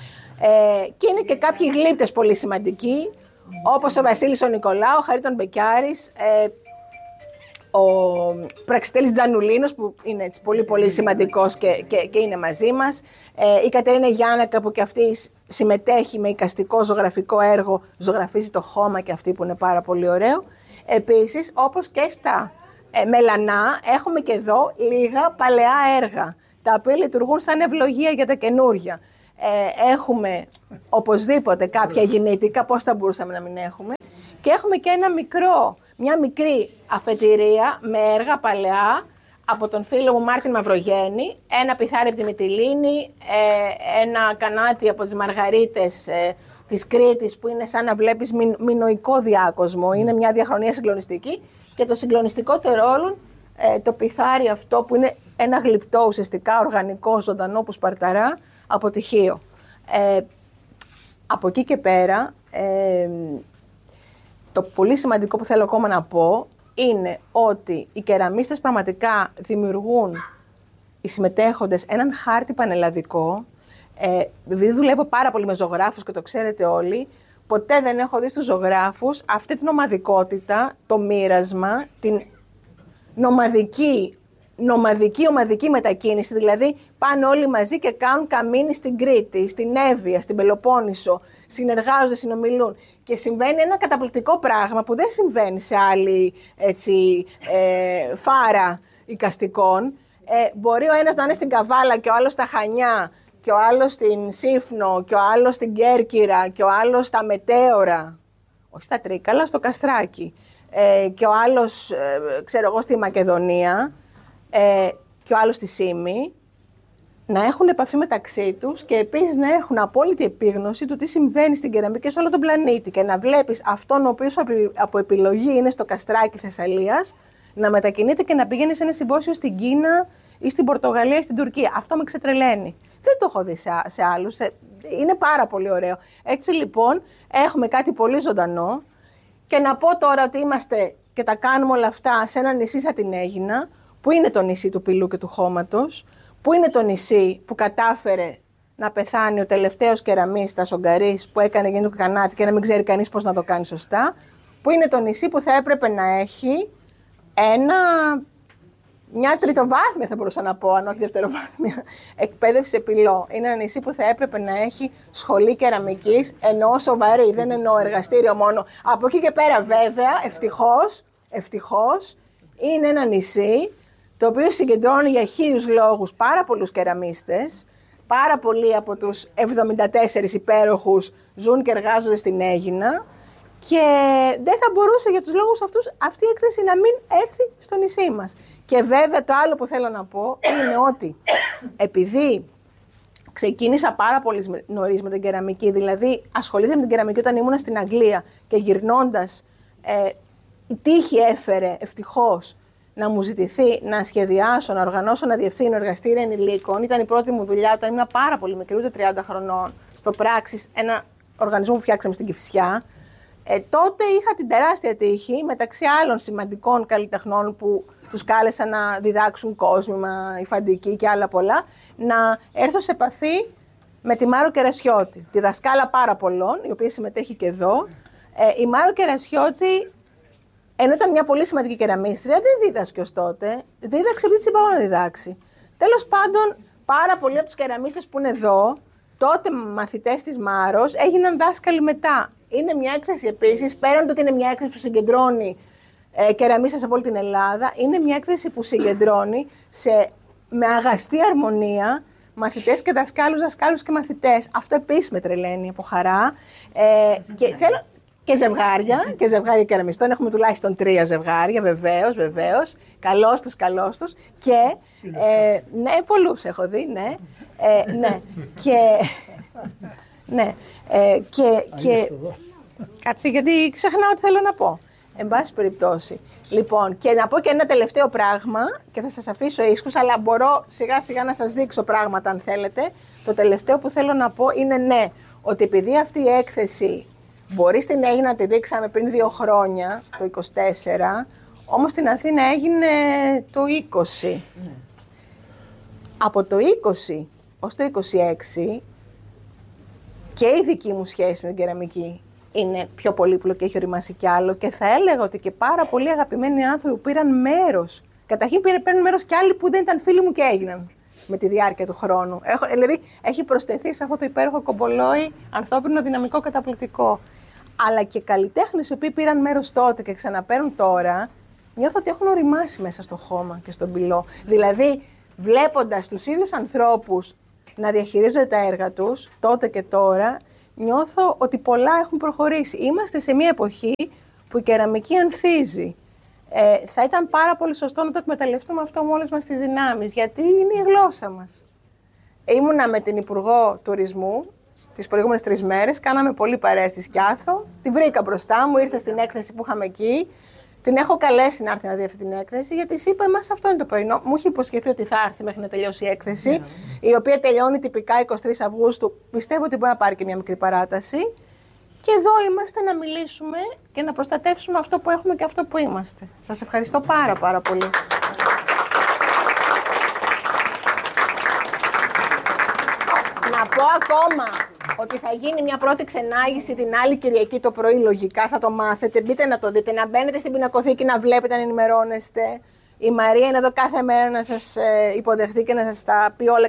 Ε, και είναι και κάποιοι γλύπτες πολύ σημαντικοί, όπως ο Βασίλης ο Νικολάου, ο Χαρίτων Μπεκιάρης, ε, ο Πραξιτέλης Τζανουλίνος που είναι έτσι πολύ πολύ σημαντικός και, και, και είναι μαζί μας, ε, η Κατερίνα Γιάννακα που και αυτή συμμετέχει με εικαστικό ζωγραφικό έργο, ζωγραφίζει το χώμα και αυτή που είναι πάρα πολύ ωραίο. Επίσης, όπως και στα ε, μελανά, έχουμε και εδώ λίγα παλαιά έργα, τα οποία λειτουργούν σαν ευλογία για τα καινούργια. Ε, έχουμε οπωσδήποτε κάποια γεννήτικα, πώς θα μπορούσαμε να μην έχουμε, και έχουμε και ένα μικρό, μια μικρή αφετηρία με έργα παλαιά από τον φίλο μου Μάρτιν Μαυρογέννη, ένα πιθάρι από τη Μυτιλήνη, ε, ένα κανάτι από τις Μαργαρίτες ε, της Κρήτης, που είναι σαν να βλέπεις μι, μινοϊκό διάκοσμο, είναι μια διαχρονία συγκλονιστική, και το συγκλονιστικότερο όλων, ε, το πιθάρι αυτό που είναι ένα γλυπτό ουσιαστικά οργανικό ζωντανό που σπαρταρά από τυχείο. Ε, από εκεί και πέρα, ε, το πολύ σημαντικό που θέλω ακόμα να πω είναι ότι οι κεραμίστες πραγματικά δημιουργούν, οι συμμετέχοντες, έναν χάρτη πανελλαδικό. Ε, επειδή δουλεύω πάρα πολύ με ζωγράφους και το ξέρετε όλοι, ποτέ δεν έχω δει στους ζωγράφους αυτή την ομαδικότητα, το μοίρασμα, την νομαδική, νομαδική, ομαδική μετακίνηση. Δηλαδή πάνε όλοι μαζί και κάνουν καμίνι στην Κρήτη, στην Εύβοια, στην Πελοπόννησο, συνεργάζονται, συνομιλούν. Και συμβαίνει ένα καταπληκτικό πράγμα που δεν συμβαίνει σε άλλη έτσι, ε, φάρα εικαστικών. Ε, μπορεί ο ένας να είναι στην Καβάλα και ο άλλος στα Χανιά, και ο άλλος στην Σύφνο, και ο άλλος στην Κέρκυρα, και ο άλλος στα Μετέωρα, όχι στα Τρίκαλα, στο Καστράκι, ε, και ο άλλος, ε, ξέρω εγώ, στη Μακεδονία, ε, και ο άλλος στη Σύμη, να έχουν επαφή μεταξύ τους και επίσης να έχουν απόλυτη επίγνωση του τι συμβαίνει στην κεραμική σε όλο τον πλανήτη, και να βλέπεις αυτόν ο οποίος από επιλογή είναι στο Καστράκι Θεσσαλίας, να μετακινείται και να πηγαίνει σε ένα συμπόσιο στην Κίνα ή στην Πορτογαλία ή στην Τουρκία. Αυτό με ξετρελαίνει. Δεν το έχω δει σε, σε άλλους. Είναι πάρα πολύ ωραίο. Έτσι λοιπόν έχουμε κάτι πολύ ζωντανό, και να πω τώρα ότι είμαστε και τα κάνουμε όλα αυτά σε ένα νησί σαν την Αίγινα, που είναι το νησί του πυλού και του χώματος, που είναι το νησί που κατάφερε να πεθάνει ο τελευταίος κεραμίστας, ο Γκαρίς, που έκανε γίνει του κανάτι και να μην ξέρει κανείς πώς να το κάνει σωστά, που είναι το νησί που θα έπρεπε να έχει ένα, μια τριτοβάθμια, θα μπορούσα να πω, αν όχι δευτεροβάθμια, εκπαίδευση σε πυλό. Είναι ένα νησί που θα έπρεπε να έχει σχολή κεραμικής, εννοώ σοβαρή, δεν εννοώ εργαστήριο μόνο. Από εκεί και πέρα βέβαια, ευτυχώς, ευτυχώς, είναι ένα νησί το οποίο συγκεντρώνει για χίλιους λόγους πάρα πολλούς κεραμίστες. Πάρα πολλοί από τους εβδομήντα τέσσερις υπέροχους ζουν και εργάζονται στην Αίγινα, και δεν θα μπορούσε για τους λόγους αυτούς αυτή η έκθεση να μην έρθει στο νησί μας. Και βέβαια το άλλο που θέλω να πω είναι ότι επειδή ξεκίνησα πάρα πολύ νωρίς με την κεραμική, δηλαδή ασχολήθηκα με την κεραμική όταν ήμουν στην Αγγλία, και γυρνώντας ε, η τύχη έφερε ευτυχώς να μου ζητηθεί να σχεδιάσω, να οργανώσω, να διευθύνω εργαστήρια ενηλίκων. Ήταν η πρώτη μου δουλειά όταν ήμουν πάρα πολύ μικρή, ούτε τριάντα χρονών, στο Πράξης, ένα οργανισμό που φτιάξαμε στην Κηφισιά. Ε, τότε είχα την τεράστια τύχη, μεταξύ άλλων σημαντικών καλλιτεχνών που τους κάλεσαν να διδάξουν κόσμημα, υφαντική και άλλα πολλά, να έρθω σε επαφή με τη Μάρο Κερασιώτη, τη δασκάλα πάρα πολλών, η οποία συμμετέχει και εδώ. Ε, η Μάρο Κερασιώτη, ενώ ήταν μια πολύ σημαντική κεραμίστρια, δεν δίδασκε ως τότε. Δίδαξε επειδή της είπα να διδάξει. Τέλος πάντων, πάρα πολλοί από τους κεραμίστες που είναι εδώ, τότε μαθητές της Μάρος, έγιναν δάσκαλοι μετά. Είναι μια έκθεση επίσης, πέραν το ότι είναι μια έκθεση που συγκεντρώνει ε, κεραμίστες από όλη την Ελλάδα, είναι μια έκθεση που συγκεντρώνει σε, με αγαστή αρμονία μαθητές και δασκάλους, δασκάλους και μαθητές. Αυτό επίσης με τρελαίνει από χαρά. Ε, και θέλω. Και ζευγάρια, και ζευγάρια κεραμιστών. Έχουμε τουλάχιστον τρία ζευγάρια, βεβαίως, βεβαίως. Καλώς τους, καλώς τους. Και, ε, ναι, πολλούς έχω δει, ναι. Ε, ναι, και, ναι, ε, και, και, κάτσε, γιατί ξεχνάω τι θέλω να πω. Εν πάση περιπτώσει. Λοιπόν, και να πω και ένα τελευταίο πράγμα, και θα σας αφήσω ίσκους, αλλά μπορώ σιγά σιγά να σας δείξω πράγματα αν θέλετε. Το τελευταίο που θέλω να πω είναι ναι, ότι επειδή αυτή η έκθεση μπορεί στην Αίγινα να τη δείξαμε πριν δύο χρόνια, το είκοσι τέσσερα, όμως στην Αθήνα έγινε το είκοσι. Ναι. Από το είκοσι ως το είκοσι έξι και η δική μου σχέση με την κεραμική είναι πιο πολύπλοκη και έχει οριμάσει κι άλλο, και θα έλεγα ότι και πάρα πολλοί αγαπημένοι άνθρωποι που πήραν μέρος. Καταρχήν παίρνουν μέρος κι άλλοι που δεν ήταν φίλοι μου και έγιναν με τη διάρκεια του χρόνου. Έχω, δηλαδή έχει προσθεθεί σε αυτό το υπέροχο κομπολόι ανθρώπινο δυναμικό καταπληκτικό. Αλλά και καλλιτέχνες οι οποίοι πήραν μέρος τότε και ξαναπαίρνουν τώρα, νιώθω ότι έχουν οριμάσει μέσα στο χώμα και στον πυλό. Δηλαδή, βλέποντας τους ίδιους ανθρώπους να διαχειρίζονται τα έργα τους, τότε και τώρα, νιώθω ότι πολλά έχουν προχωρήσει. Είμαστε σε μια εποχή που η κεραμική ανθίζει. Ε, θα ήταν πάρα πολύ σωστό να το εκμεταλλευτούμε αυτό με όλες μας τις δυνάμεις, γιατί είναι η γλώσσα μας. Ήμουνα με την Υπουργό Τουρισμού τις προηγούμενες τρεις μέρες, κάναμε πολύ παρέα στη Σκιάθο, τη βρήκα μπροστά μου, ήρθε στην έκθεση που είχαμε εκεί, την έχω καλέσει να έρθει να δει αυτή την έκθεση, γιατί της είπα, εμάς αυτό είναι το πρωινό. Μου είχε υποσχεθεί ότι θα έρθει μέχρι να τελειώσει η έκθεση, yeah. η οποία τελειώνει τυπικά εικοστή τρίτη Αυγούστου. Πιστεύω ότι μπορεί να πάρει και μια μικρή παράταση. Και εδώ είμαστε να μιλήσουμε και να προστατεύσουμε αυτό που έχουμε και αυτό που είμαστε. Σας ευχαριστώ πάρα πάρα πολύ. Να πω ακόμα ότι θα γίνει μια πρώτη ξενάγηση την άλλη Κυριακή το πρωί, λογικά θα το μάθετε. Μπείτε να το δείτε, να μπαίνετε στην πινακοθήκη, να βλέπετε, να ενημερώνεστε. Η Μαρία είναι εδώ κάθε μέρα να σας υποδεχθεί και να σας τα πει όλα